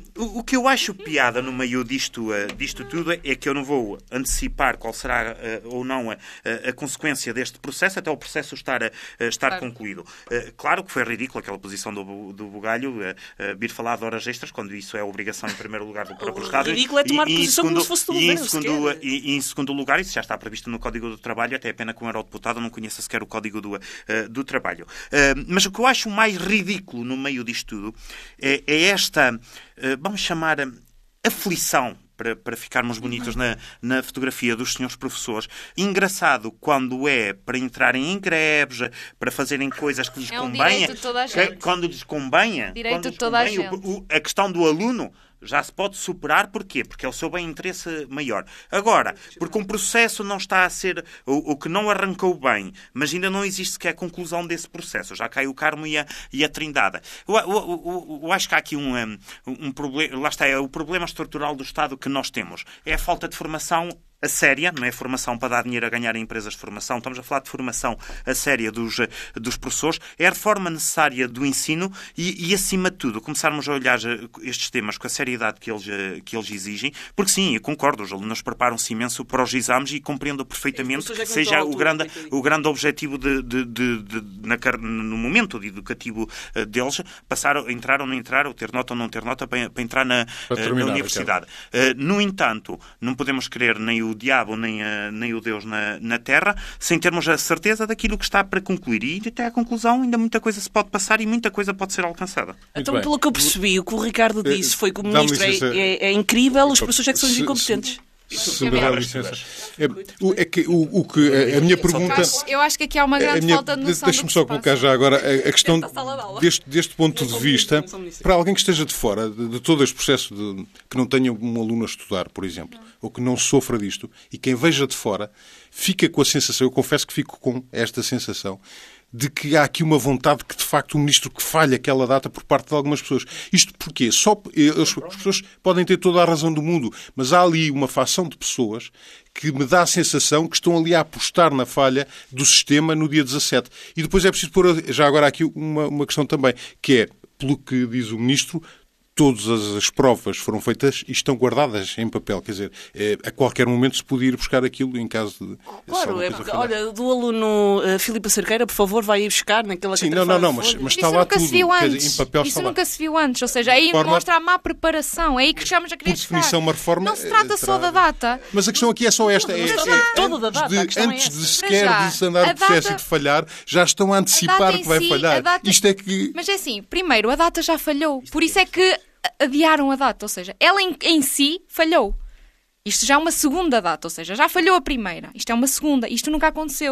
o que eu acho piada no meio disto, disto tudo é que eu não vou antecipar qual será ou não a, a, a consequência deste processo até o processo estar, a, estar claro. concluído. Claro que foi ridículo aquela posição do, do Bugalho vir falar de horas extras, quando isso é obrigação em primeiro lugar do próprio Estado. O ridículo é tomar e, posição segundo, como se fosse do e governo, em segundo, e, e em segundo lugar, isso já está previsto no Código do Trabalho, até é pena que um eurodeputado não conheça sequer o Código do, uh, do Trabalho. Uh, mas o que eu acho mais ridículo no meio disto tudo é, é esta, uh, vamos chamar, aflição, Para, para ficarmos bonitos na, na fotografia dos senhores professores. Engraçado quando é para entrarem em greves, para fazerem coisas que lhes é um convenha. Direito de toda a gente. Quando lhes convenha, direito quando lhes de toda a convenha, gente. O, o, a questão do aluno já se pode superar. Porquê? Porque é o seu bem-interesse maior. Agora, porque um processo não está a ser... O, o que não arrancou bem, mas ainda não existe sequer a conclusão desse processo. Já cai o Carmo e a, e a Trindade. Eu, eu, eu, eu acho que há aqui um, um, um problema... Lá está, é o problema estrutural do Estado que nós temos. É a falta de formação a séria, não é formação para dar dinheiro a ganhar em empresas de formação, estamos a falar de formação a séria dos, dos professores, é a reforma necessária do ensino e, e, acima de tudo, começarmos a olhar estes temas com a seriedade que eles, que eles exigem, porque sim, eu concordo, os alunos preparam-se imenso para os exames e compreendo perfeitamente que seja o grande, o grande objetivo de, de, de, de, na, no momento educativo deles, passar, entrar ou não entrar, ou ter nota ou não ter nota, para, para entrar na, para terminar, na universidade. Uh, no entanto, não podemos querer nem o o diabo nem, a, nem o Deus na, na Terra, sem termos a certeza daquilo que está para concluir. E até à conclusão ainda muita coisa se pode passar e muita coisa pode ser alcançada. Muito então, bem. Pelo que eu percebi, o que o Ricardo disse foi que o ministro é, é, é incrível, os professores é que são os incompetentes. Se me dá licença. É, é que, o, o que, a, a minha pergunta... Eu acho, eu acho que aqui há uma grande minha, falta de noção. Deixa-me só colocar já agora a, a questão deste, deste ponto de vista, para alguém que esteja de fora de, de todo este processo, de, que não tenha um aluno a estudar, por exemplo, não. ou que não sofra disto, e quem veja de fora, fica com a sensação, eu confesso que fico com esta sensação, de que há aqui uma vontade que, de facto, o ministro que falha aquela data por parte de algumas pessoas. Isto porquê? Só, as pessoas podem ter toda a razão do mundo, mas há ali uma facção de pessoas que me dá a sensação que estão ali a apostar na falha do sistema no dia dezassete. E depois é preciso pôr, já agora aqui, uma, uma questão também, que é, pelo que diz o ministro, todas as provas foram feitas e estão guardadas em papel. Quer dizer, é, a qualquer momento se podia ir buscar aquilo em caso de... Claro, é porque, olha, do aluno uh, Filipe Cerqueira, por favor, vai ir buscar naquela... Sim, não, não, não, mas, mas está lá tudo. Dizer, em papel Isso está nunca lá. se viu antes. Ou seja, aí reforma, mostra a má preparação. É aí que chegamos a querer por definição, uma reforma... Não se trata só da data. Mas a questão aqui é só esta. É, é, é, toda da data. De, antes de sequer de andar o processo data, e de falhar, já estão a antecipar a que vai si, falhar. Data, Isto é que... Mas é assim, primeiro, a data já falhou. Por isso é que adiaram a data, ou seja, ela em, em si falhou. Isto já é uma segunda data, ou seja, já falhou a primeira. Isto é uma segunda. Isto nunca aconteceu.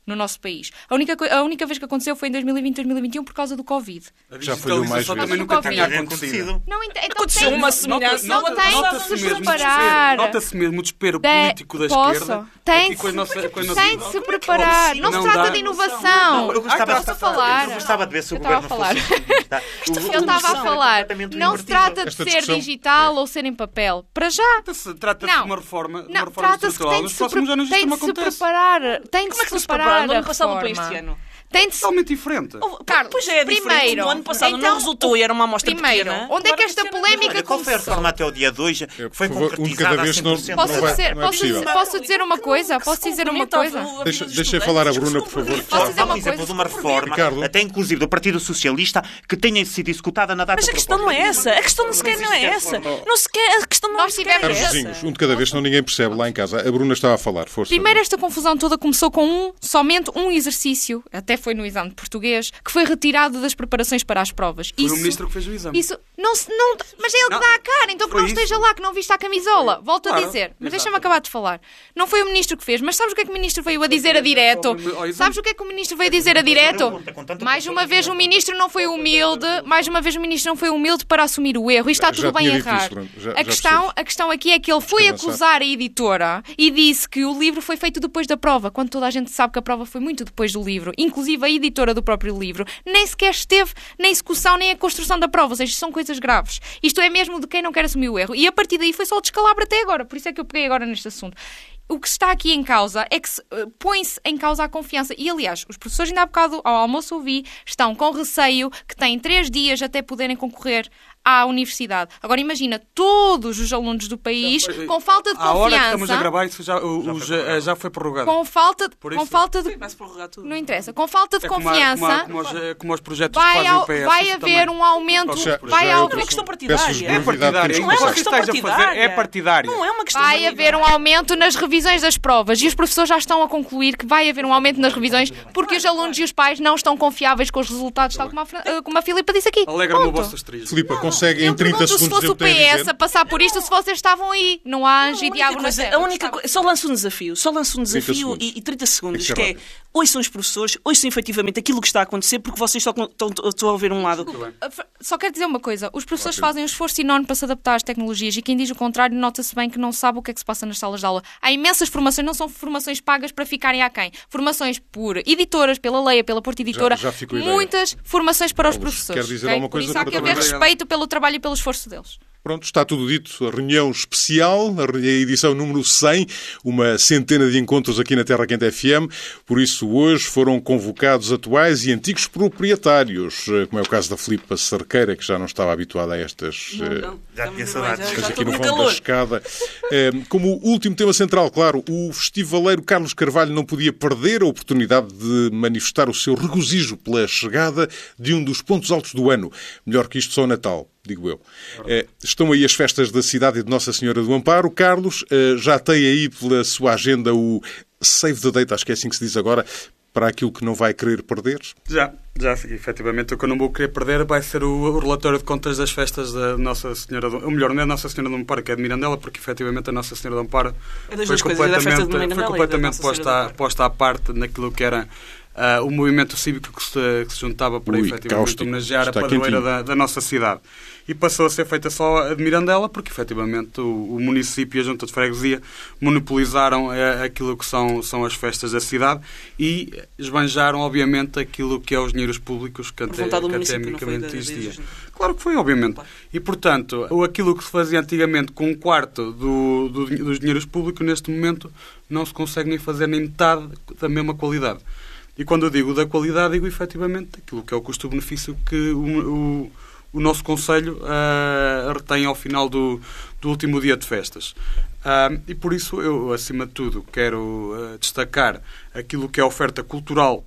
no nosso país. A única, a única vez que aconteceu foi em dois mil e vinte, dois mil e vinte e um por causa do Covid. Já foi o mais também nunca tinha acontecido. Não, então aconteceu tem, uma semelhança. Não nota, tem nota de se mesmo preparar. Nota-se mesmo o desespero De... político da Posso? esquerda. Tem, aqui com a nossa, com a nossa... tem de se preparar. Não, não se trata dá. de inovação. Não, eu gostava, ah, estou a falar. Eu gostava de ver se o eu governo estava a falar. fosse... Tá? Eu estava a falar. Não se trata de Esta ser discussão... digital ou ser em papel. Para já. Trata-se trata não. de uma reforma, de uma Não, reforma trata-se que estrutural. tem de Nos se, próximos anos tem isto de não se acontece. preparar. Tem de Como é que se se preparar prepara? No a ano passado para reforma. este ano? Tem de se... Totalmente diferente. Oh, Carlos, pois é, diferente. primeiro, No ano passado então, não resultou e era uma amostra primeiro, pequena. onde é que Agora esta este ano- polémica Olha, qual foi a começou? reforma até o dia dois que foi Por favor, um de cada concretizada a vez, senão- cem por cento? Posso Não vai- dizer, não é posso, possível. posso dizer uma coisa? Posso dizer uma coisa? Deixa- deixa eu falar a Bruna, por favor. Posso dizer Há uma um exemplo coisa? de uma reforma, Ricardo. até inclusive do Partido Socialista, que tenha sido executada na data Mas a questão não é essa. A questão não sequer não é essa. Não sequer, a questão não Nós sequer tivemos- é Caros essa. vizinhos, um de cada vez, senão ninguém percebe lá em casa. A Bruna estava a falar, força. Primeiro, esta confusão toda começou com um, somente um exercício, até foi no exame de português, que foi retirado das preparações para as provas. Foi isso, o ministro que fez o exame. Isso, não, se- não, mas é ele que Não, dá a cara, então que foi não isso. esteja lá, que não viste a camisola. Volto Claro, a dizer, mas exato. deixa-me acabar de falar. Não foi o ministro que fez, mas sabes o que é que o ministro veio a dizer a direto? Ao exame. Sabes o que é que o ministro veio a dizer a direto? Mais uma vez o ministro não foi humilde, mais uma vez o ministro não foi humilde para assumir o erro. E está Já tudo bem tinha dito errado. isso, Bruno. Já- a, já questão, percebi. a questão aqui é que ele foi avançar. acusar a editora e disse que o livro foi feito depois da prova, quando toda a gente sabe que a prova foi muito depois do livro. Inclusive a editora do próprio livro nem sequer esteve na execução nem a construção da prova, ou seja, são coisas graves. Isto é mesmo de quem não quer assumir o erro. E a partir daí foi só o descalabro até agora, por isso é que eu peguei agora neste assunto. O que está aqui em causa é que se, uh, põe-se em causa a confiança. E, aliás, os professores, ainda há bocado ao almoço ouvi, estão com receio que têm três dias até poderem concorrer à universidade. Agora, imagina, todos os alunos do país, Já foi- com falta de À hora que estamos a confiança... gravar, isso já, o- o- já, já foi prorrogado. Com falta de... Por Com isso- falta de Vai-se prorrogar tudo. não interessa. Com falta de É como a- confiança... como, a- como, os, como os projetos que Vai, fazem ao- o P S. vai isso haver também. um aumento... Já- vai já é ao- outra É uma questão Peço-vos partidária. É brevidade, partidária. temos O que que uma você questão esteja a fazer é partidária. partidária. Não é uma questão Vai de haver um aumento nas revisões das provas e os professores já estão a concluir que vai haver um aumento nas revisões porque os alunos e os pais não estão confiáveis com os resultados, tal como a, Fran- eh, como a Filipa disse aqui. Alegra-me o Ponto. vosso asterisco. Filipa, consegue em Eu trinta pergunto se segundos fosse o dizer o que tem a P S dizer? a passar por isto, se vocês estavam aí. Não há anjo A e única diabo na coisa- terra. a única coisa, só lanço um desafio, só lanço um trinta desafio segundos. e, e trinta segundos, Tem que que ser é, rápido. ouçam os professores, ouçam efetivamente aquilo que está a acontecer, porque vocês só estão, estão, estão a ver um lado. Só quero dizer uma coisa. Os professores fazem um esforço enorme para se adaptar às tecnologias e quem diz o contrário nota-se bem que não sabe o que é que se passa nas salas de aula. Há imensas formações, não são formações pagas para ficarem aquém. Formações por editoras, pela Leia, pela Porta Editora. Já- já ficou a ideia. Muitas formações para os Carlos, professores. quer dizer ok? alguma Por coisa isso há para que haver também- respeito pelo trabalho e pelo esforço deles. Pronto, está tudo dito. A reunião especial, a edição número cem, uma centena de encontros aqui na Terra Quente F M. Por isso, hoje foram convocados atuais e antigos proprietários, como é o caso da Filipa Cerqueira, que já não estava habituada a estas... Não, eh, não. Já tinha saudades. Estás aqui estou no com fundo da calor. escada. Eh, Como último tema central, claro, o festivaleiro Carlos Carvalho não podia perder a oportunidade de manifestar o seu regozijo pela chegada de um dos pontos altos do ano. Melhor que isto, só o Natal, digo eu. Eh, Estão aí as festas da cidade e de Nossa Senhora do Amparo. Carlos eh, já tem aí pela sua agenda o Save the Date, acho que é assim que se diz agora, para aquilo que não vai querer perder? Já, já, sim, efetivamente. O que eu não vou querer perder vai ser o, o relatório de contas das festas da Nossa Senhora do... Ou melhor, não é Nossa Senhora do Amparo, que é de Mirandela, porque efetivamente a Nossa Senhora do Amparo É das foi duas coisas, é da festa de completamente, Mirandela foi e da completamente Nossa Senhora do posta, Amparo. posta à parte naquilo que era uh, o movimento cívico que se, que se juntava para Ui, efetivamente cáustico. homenagear a Está padroeira quentinho. da, da nossa cidade. E passou a ser feita só a de Mirandela, porque efetivamente o, o município e a Junta de Freguesia monopolizaram uh, aquilo que são, são as festas da cidade e esbanjaram, obviamente, aquilo que é os dinheiros públicos que, Por ante, vontade do que município, não foi atemicamente da- existia. da- Claro que foi, obviamente. E, portanto, o- aquilo que se fazia antigamente com um quarto do, do, dos dinheiros públicos, neste momento, não se consegue nem fazer nem metade da mesma qualidade. E quando eu digo da qualidade, digo efetivamente aquilo que é o custo-benefício que o, o, o nosso Conselho uh, retém ao final do, do último dia de festas. Uh, e por isso eu, acima de tudo, quero uh, destacar aquilo que é a oferta cultural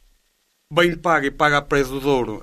bem paga e paga a preço do Douro,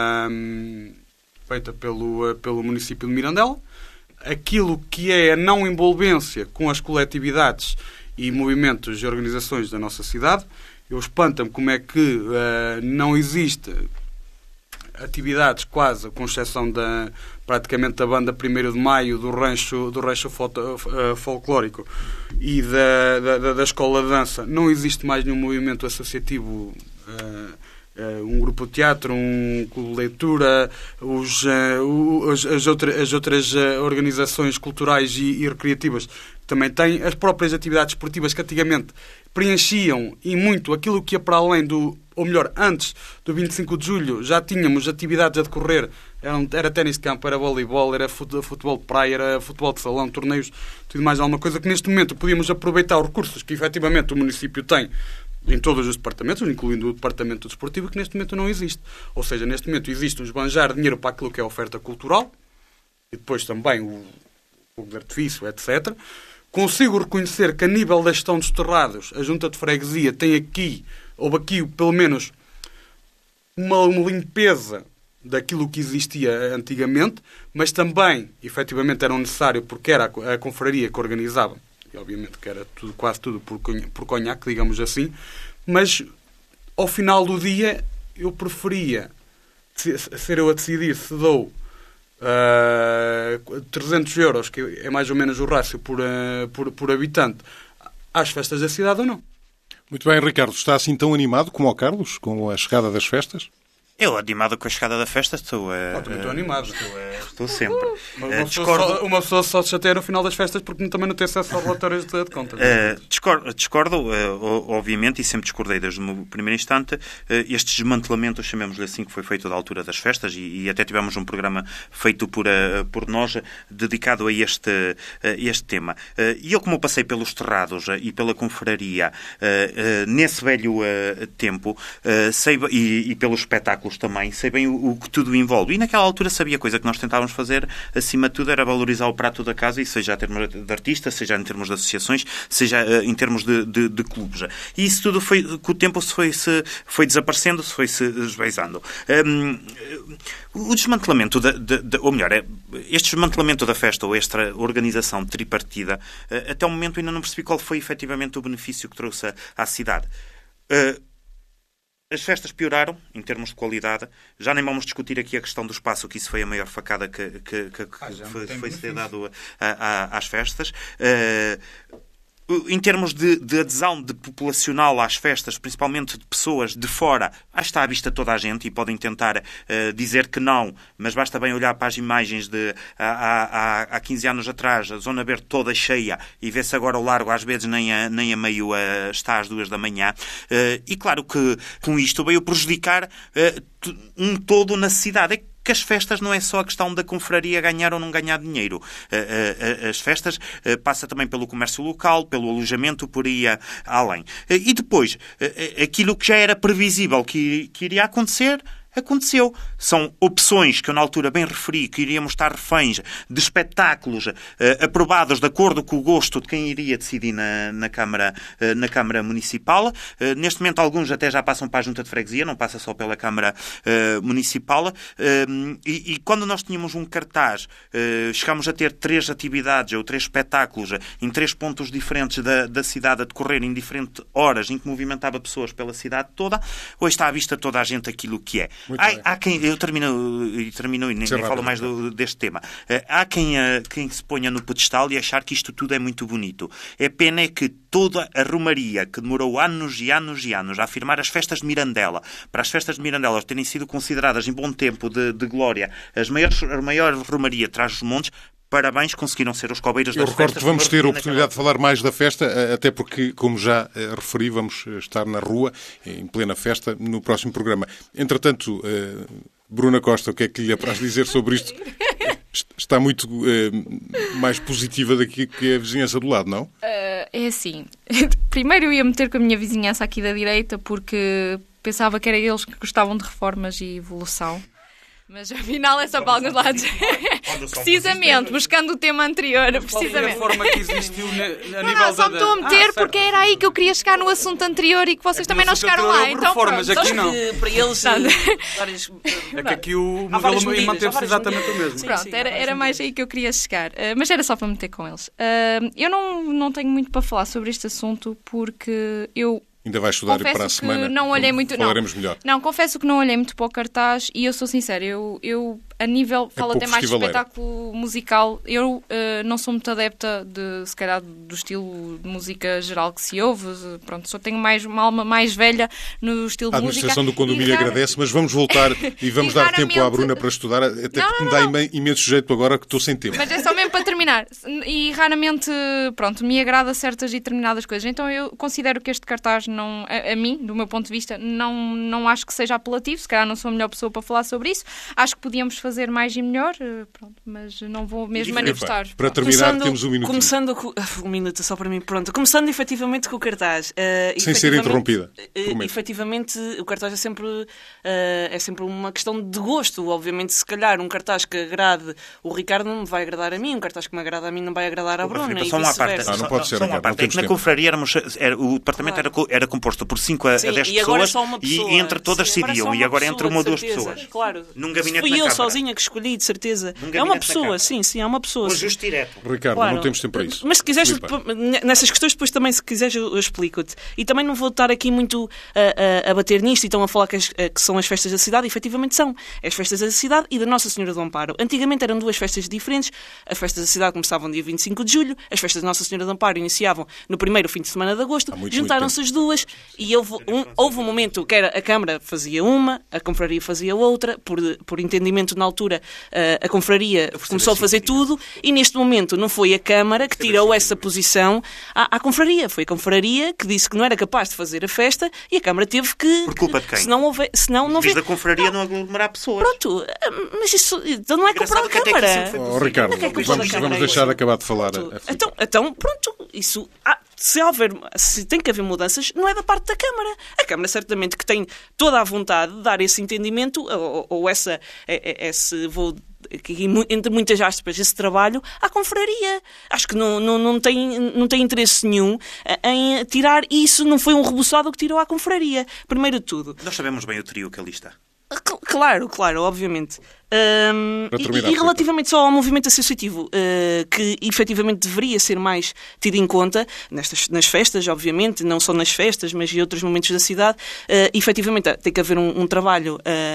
uh, feita pelo, uh, pelo município de Mirandela, aquilo que é a não envolvência com as coletividades e movimentos e organizações da nossa cidade. Eu espanto-me como é que uh, não existe atividades quase, com exceção da, praticamente da banda primeiro de Maio, do rancho, do rancho folclórico e da, da, da escola de dança. Não existe mais nenhum movimento associativo, uh, uh, um grupo de teatro, um clube de leitura, os, uh, as, as, outra, as outras uh, organizações culturais e, e recreativas também têm, as próprias atividades esportivas que antigamente preenchiam e muito aquilo que ia para além do, ou melhor, antes do vinte e cinco de julho, já tínhamos atividades a decorrer, era, era ténis de campo, era voleibol, era futebol de praia, era futebol de salão, torneios, tudo mais alguma coisa que neste momento podíamos aproveitar os recursos que efetivamente o município tem em todos os departamentos, incluindo o departamento desportivo, que neste momento não existe. Ou seja, neste momento existe um esbanjar dinheiro para aquilo que é a oferta cultural e depois também o fogo de artifício, etcétera. Consigo reconhecer que a nível da gestão dos terrados, a Junta de Freguesia tem aqui, houve aqui pelo menos uma, uma limpeza daquilo que existia antigamente, mas também, efetivamente, era necessário porque era a, a confraria que organizava, e obviamente que era tudo, quase tudo por, por conhaque, digamos assim, mas ao final do dia eu preferia ser eu a decidir se dou Uh, trezentos euros, que é mais ou menos o rácio por, uh, por, por habitante, às festas da cidade ou não. Muito bem, Ricardo. Está assim tão animado como o Carlos com a chegada das festas? Eu, animado com a chegada da festa, estou... Uh, oh, também estou animado. Estou, uh, estou sempre. Uh, uma, pessoa discordo... só, uma pessoa só se chateia no final das festas porque também não tem acesso aos relatórios de, de contas. Uh, discordo, discordo uh, obviamente, e sempre discordei desde o primeiro instante, uh, este desmantelamento, chamemos-lhe assim, que foi feito da altura das festas, e, e até tivemos um programa feito por, uh, por nós, dedicado a este, uh, este tema. Uh, e eu, como passei pelos terrados uh, e pela confraria, uh, uh, nesse velho uh, tempo, uh, sei, e, e pelos espetáculos também, sei bem o, o que tudo envolve. E naquela altura sabia a coisa que nós tentávamos fazer, acima de tudo, era valorizar o prato da casa, e seja em termos de artistas, seja em termos de associações, seja uh, em termos de, de, de clubes. E isso tudo foi, com o tempo, se foi, se foi desaparecendo, se foi se esvaizando. Um, o desmantelamento, da, de, de, ou melhor, é, este desmantelamento da festa, ou esta organização tripartida, uh, até o momento ainda não percebi qual foi efetivamente o benefício que trouxe à, à cidade. Uh, As festas pioraram, em termos de qualidade. Já nem vamos discutir aqui a questão do espaço, que isso foi a maior facada que, que, que, que ah, foi, foi ser dado a, a, às festas. Uh, Em termos de, de adesão de populacional às festas, principalmente de pessoas de fora, ah, está à vista toda a gente, e podem tentar uh, dizer que não, mas basta bem olhar para as imagens de há, há, há quinze anos atrás, a Zona Verde toda cheia, e vê-se agora o largo, às vezes nem a, nem a meio uh, está às duas da manhã. Uh, e claro que com isto veio prejudicar uh, um todo na cidade. É que as festas não é só a questão da confraria ganhar ou não ganhar dinheiro. As festas passa também pelo comércio local, pelo alojamento, por aí além. E depois, aquilo que já era previsível que, que iria acontecer, aconteceu. São opções que eu na altura bem referi, que iríamos estar reféns de espetáculos uh, aprovados de acordo com o gosto de quem iria decidir na, na, Câmara, uh, na Câmara Municipal. Uh, neste momento alguns até já passam para a Junta de Freguesia, não passa só pela Câmara uh, Municipal. Uh, e, e quando nós tínhamos um cartaz, uh, chegámos a ter três atividades ou três espetáculos em três pontos diferentes da, da cidade a decorrer em diferentes horas, em que movimentava pessoas pela cidade toda, hoje está à vista toda a gente aquilo que é. Há, há quem, eu termino e termino e nem, nem falo mais do, deste tema. Há quem, quem se ponha no pedestal e achar que isto tudo é muito bonito. É pena é que toda a romaria que demorou anos e anos e anos a afirmar as festas de Mirandela, para as festas de Mirandela terem sido consideradas em bom tempo de, de glória as maiores, a maior romaria traz os montes, parabéns, conseguiram ser os cobeiros das festas. Eu recordo que vamos ter a oportunidade de falar mais da festa, até porque, como já referi, vamos estar na rua, em plena festa, no próximo programa. Entretanto, Bruna Costa, o que é que lhe apraz dizer sobre isto? Está muito mais positiva daqui que a vizinhança do lado, não? Uh, é assim. Primeiro eu ia meter com a minha vizinhança aqui da direita, porque pensava que era eles que gostavam de reformas e evolução. Mas afinal é só para alguns lados. Precisamente, buscando o tema anterior. Precisamente. A forma que existiu a nível não, só me estou a meter ah, porque era aí que eu queria chegar no assunto anterior e que vocês é que também não chegaram lá. Então, reformas, aqui não. Para eles, várias, é que aqui o modelo manteve-se exatamente o mesmo. Pronto, sim, sim, era, era mais aí que eu queria chegar. Uh, mas era só para meter com eles. Uh, eu não, não tenho muito para falar sobre este assunto porque eu Ainda vai estudar confesso para a semana. Não olhei muito, falaremos não. melhor. Não, confesso que não olhei muito para o cartaz e eu sou sincera, eu, eu a nível, é falo até mais de espetáculo musical, eu uh, não sou muito adepta de, se calhar, do estilo de música geral que se ouve, pronto, só tenho mais, uma alma mais velha no estilo de música. A administração do condomínio rara... agradece, mas vamos voltar e vamos e dar raramente... tempo à Bruna para estudar, até não, porque não, me dá não. imenso jeito agora que estou sem tempo. Mas é só mesmo para terminar, e raramente, pronto, me agrada certas e determinadas coisas, então eu considero que este cartaz não, a, a mim, do meu ponto de vista, não, não acho que seja apelativo, se calhar não sou a melhor pessoa para falar sobre isso, acho que podíamos fazer mais e melhor, pronto, mas não vou mesmo manifestar. Para terminar, começando, temos um minuto. Começando com, um minuto só para mim, pronto. Começando efetivamente com o cartaz. Uh, Sem ser interrompida. Uh, efetivamente, o cartaz é sempre, uh, é sempre uma questão de gosto. Obviamente, se calhar um cartaz que agrade o Ricardo não me vai agradar a mim, um cartaz que me agrada a mim não vai agradar a Bruna. Só uma parte. Não, não pode ser, Ricardo, parte. É que na confraria éramos, era, o departamento claro. era, era composto por cinco a dez pessoas pessoa, e entre todas sim, decidiam. E agora entre uma ou duas pessoas. Claro. Num gabinete Fui na eu Câmara. sozinha que escolhi, de certeza. É uma pessoa, sim, sim, é uma pessoa. Com justo direto. Ricardo, claro. não temos tempo para isso. Mas se quiseres, nessas questões, depois também, se quiseres, eu, eu explico-te. E também não vou estar aqui muito a, a, a bater nisto e estão a falar que, as, que são as festas da cidade. E, efetivamente são. As festas da cidade e da Nossa Senhora do Amparo. Antigamente eram duas festas diferentes. As festas da cidade começavam dia vinte e cinco de julho. As festas da Nossa Senhora do Amparo iniciavam no primeiro fim de semana de agosto. Juntaram-se as duas e houve um, houve um momento que era a Câmara fazia uma, a Confraria fazia outra. Por, por entendimento na altura, a, a Confraria começou a fazer tudo e neste momento não foi a Câmara que tirou essa posição à, à Confraria. Foi a Confraria que disse que não era capaz de fazer a festa e a Câmara teve que... Por culpa de quem? Se não houver... Se não, não Diz da Confraria não aglomerar pessoas. Pronto, mas isso então não é culpa da Câmara. Oh, Ricardo, é vamos, vamos deixar acabar de falar. A, a então, então, pronto, isso... Ah, se, houver, se tem que haver mudanças, não é da parte da Câmara. A Câmara certamente que tem toda a vontade de dar esse entendimento ou, ou essa, esse, vou, entre muitas aspas, esse trabalho à Confraria. Acho que não, não, não, tem, não tem interesse nenhum em tirar isso. Não foi um rebuçado que tirou à Confraria. Primeiro de tudo. Nós sabemos bem o trio que ali está. Claro, claro, obviamente. Um, e, e relativamente só ao movimento associativo, uh, que efetivamente deveria ser mais tido em conta nestas, nas festas, obviamente, não só nas festas, mas em outros momentos da cidade, uh, efetivamente tem que haver um, um trabalho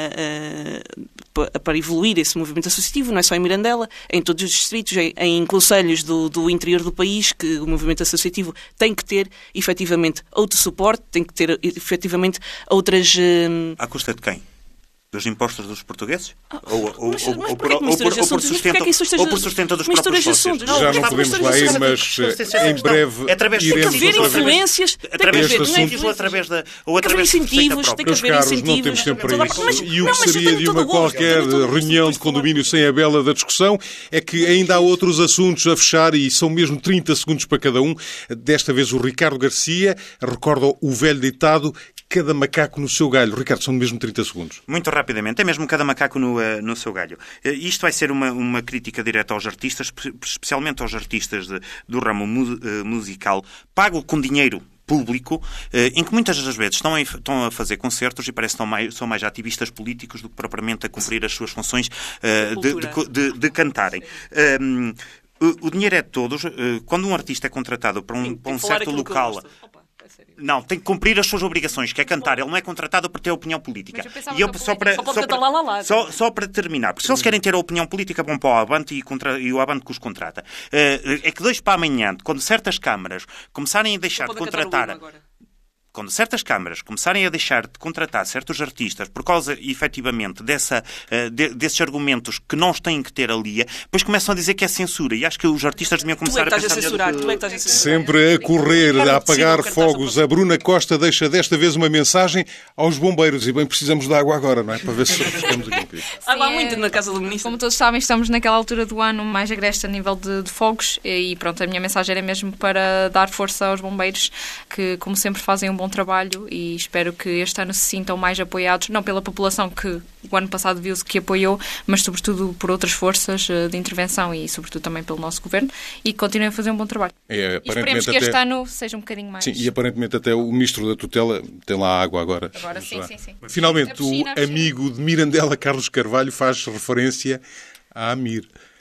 uh, uh, para evoluir esse movimento associativo, não é só em Mirandela, em todos os distritos, em, em concelhos do, do interior do país, que o movimento associativo tem que ter efetivamente outro suporte, tem que ter efetivamente outras... Uh... À custa de quem? Dos impostos dos portugueses? Ah, ou, ou, mas, ou, mas ou, por, ou, por, ou por sustento, é ou por sustento dos próprios sócios? Já não podemos lá ir, mas em breve através iremos... Tem que haver influências, através tem de assuntos ou através da... Ou através de incentivos, tem que haver incentivos. Não temos tempo para isso. E o que seria de uma qualquer reunião de condomínio sem a bela da discussão é que ainda há outros assuntos a fechar e são mesmo trinta segundos para cada um. Desta vez o Ricardo Garcia recorda o velho ditado: cada macaco no seu galho. Ricardo, são mesmo trinta segundos. Muito rapidamente. É mesmo cada macaco no, uh, no seu galho. Uh, isto vai ser uma, uma crítica direta aos artistas, especialmente aos artistas de, do ramo mu, uh, musical, pago com dinheiro público, em que muitas das vezes estão a, estão a fazer concertos e parece que estão mais, são mais ativistas políticos do que propriamente a cumprir as suas funções uh, de, de, de, de cantarem. Um, o, o dinheiro é de todos. Uh, quando um artista é contratado para um, para um certo local... Não, tem que cumprir as suas obrigações, que é cantar. Ele não é contratado por ter opinião política. Eu e eu, só, para, só, para, lá, lá, lá. Só, só para terminar, porque se eles querem ter a opinião política, vão para o Avante e, contra, e o Avante que os contrata. É que dois para amanhã, quando certas câmaras começarem a deixar de contratar... Quando certas câmaras começarem a deixar de contratar certos artistas por causa, efetivamente, dessa, uh, de, desses argumentos que não têm que ter ali, depois começam a dizer que é censura. E acho que os artistas deviam começar tu é a pensar... A censurar, tu é que a Sempre a correr, a apagar fogos. A Bruna Costa deixa desta vez uma mensagem aos bombeiros. E bem, precisamos de água agora, não é? Para ver se ficamos a cumprir. Água há muito na casa do ministro. Como todos sabem, estamos naquela altura do ano mais agreste a nível de, de fogos. E pronto, a minha mensagem era mesmo para dar força aos bombeiros, que, como sempre, fazem um bom trabalho. E espero que este ano se sintam mais apoiados, não pela população que o ano passado viu-se que apoiou, mas sobretudo por outras forças de intervenção e sobretudo também pelo nosso governo, e que continuem a fazer um bom trabalho. É, e esperemos que até... este ano seja um bocadinho mais... Sim, e aparentemente até o Ministro da Tutela tem lá água agora. Agora sim, sim, sim. Finalmente, piscina, o amigo de Mirandela, Carlos Carvalho, faz referência à Amir.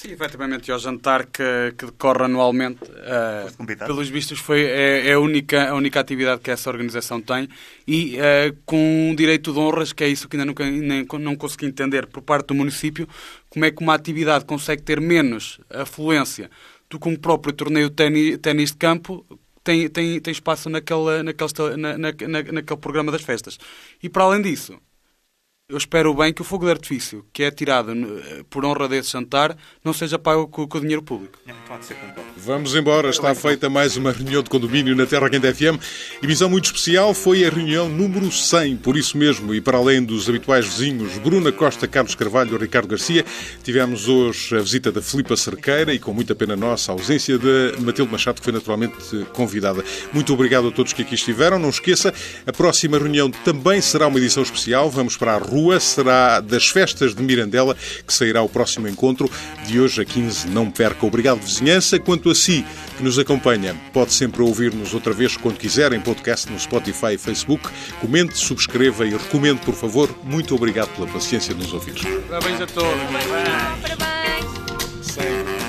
Sim, efetivamente, e ao jantar que, que decorre anualmente, uh, pelos vistos, foi, é, é a, única, a única atividade que essa organização tem e uh, com um direito de honras, que é isso que ainda nunca, nem, não consegui entender por parte do município, como é que uma atividade consegue ter menos afluência do que um próprio torneio de ténis, ténis de campo tem, tem, tem espaço naquele, naquele, na, na, naquele programa das festas. E para além disso, eu espero bem que o fogo de artifício, que é tirado por honra desse jantar, não seja pago com, com o dinheiro público. Vamos embora. Está feita mais uma reunião de condomínio na Terra Quente F M. Emissão muito especial, foi a reunião número cem. Por isso mesmo, e para além dos habituais vizinhos Bruna Costa, Carlos Carvalho e Ricardo Garcia, tivemos hoje a visita da Filipa Cerqueira e, com muita pena nossa, a ausência de Matilde Machado, que foi naturalmente convidada. Muito obrigado a todos que aqui estiveram. Não esqueça, a próxima reunião também será uma edição especial. Vamos para a rua. Será das festas de Mirandela, que sairá o próximo encontro de hoje a quinze. Não perca. Obrigado, vizinhança. Quanto a si, que nos acompanha, pode sempre ouvir-nos outra vez quando quiser, em podcast no Spotify e Facebook. Comente, subscreva e recomende, por favor. Muito obrigado pela paciência de nos ouvir. Parabéns a todos. Parabéns. Parabéns.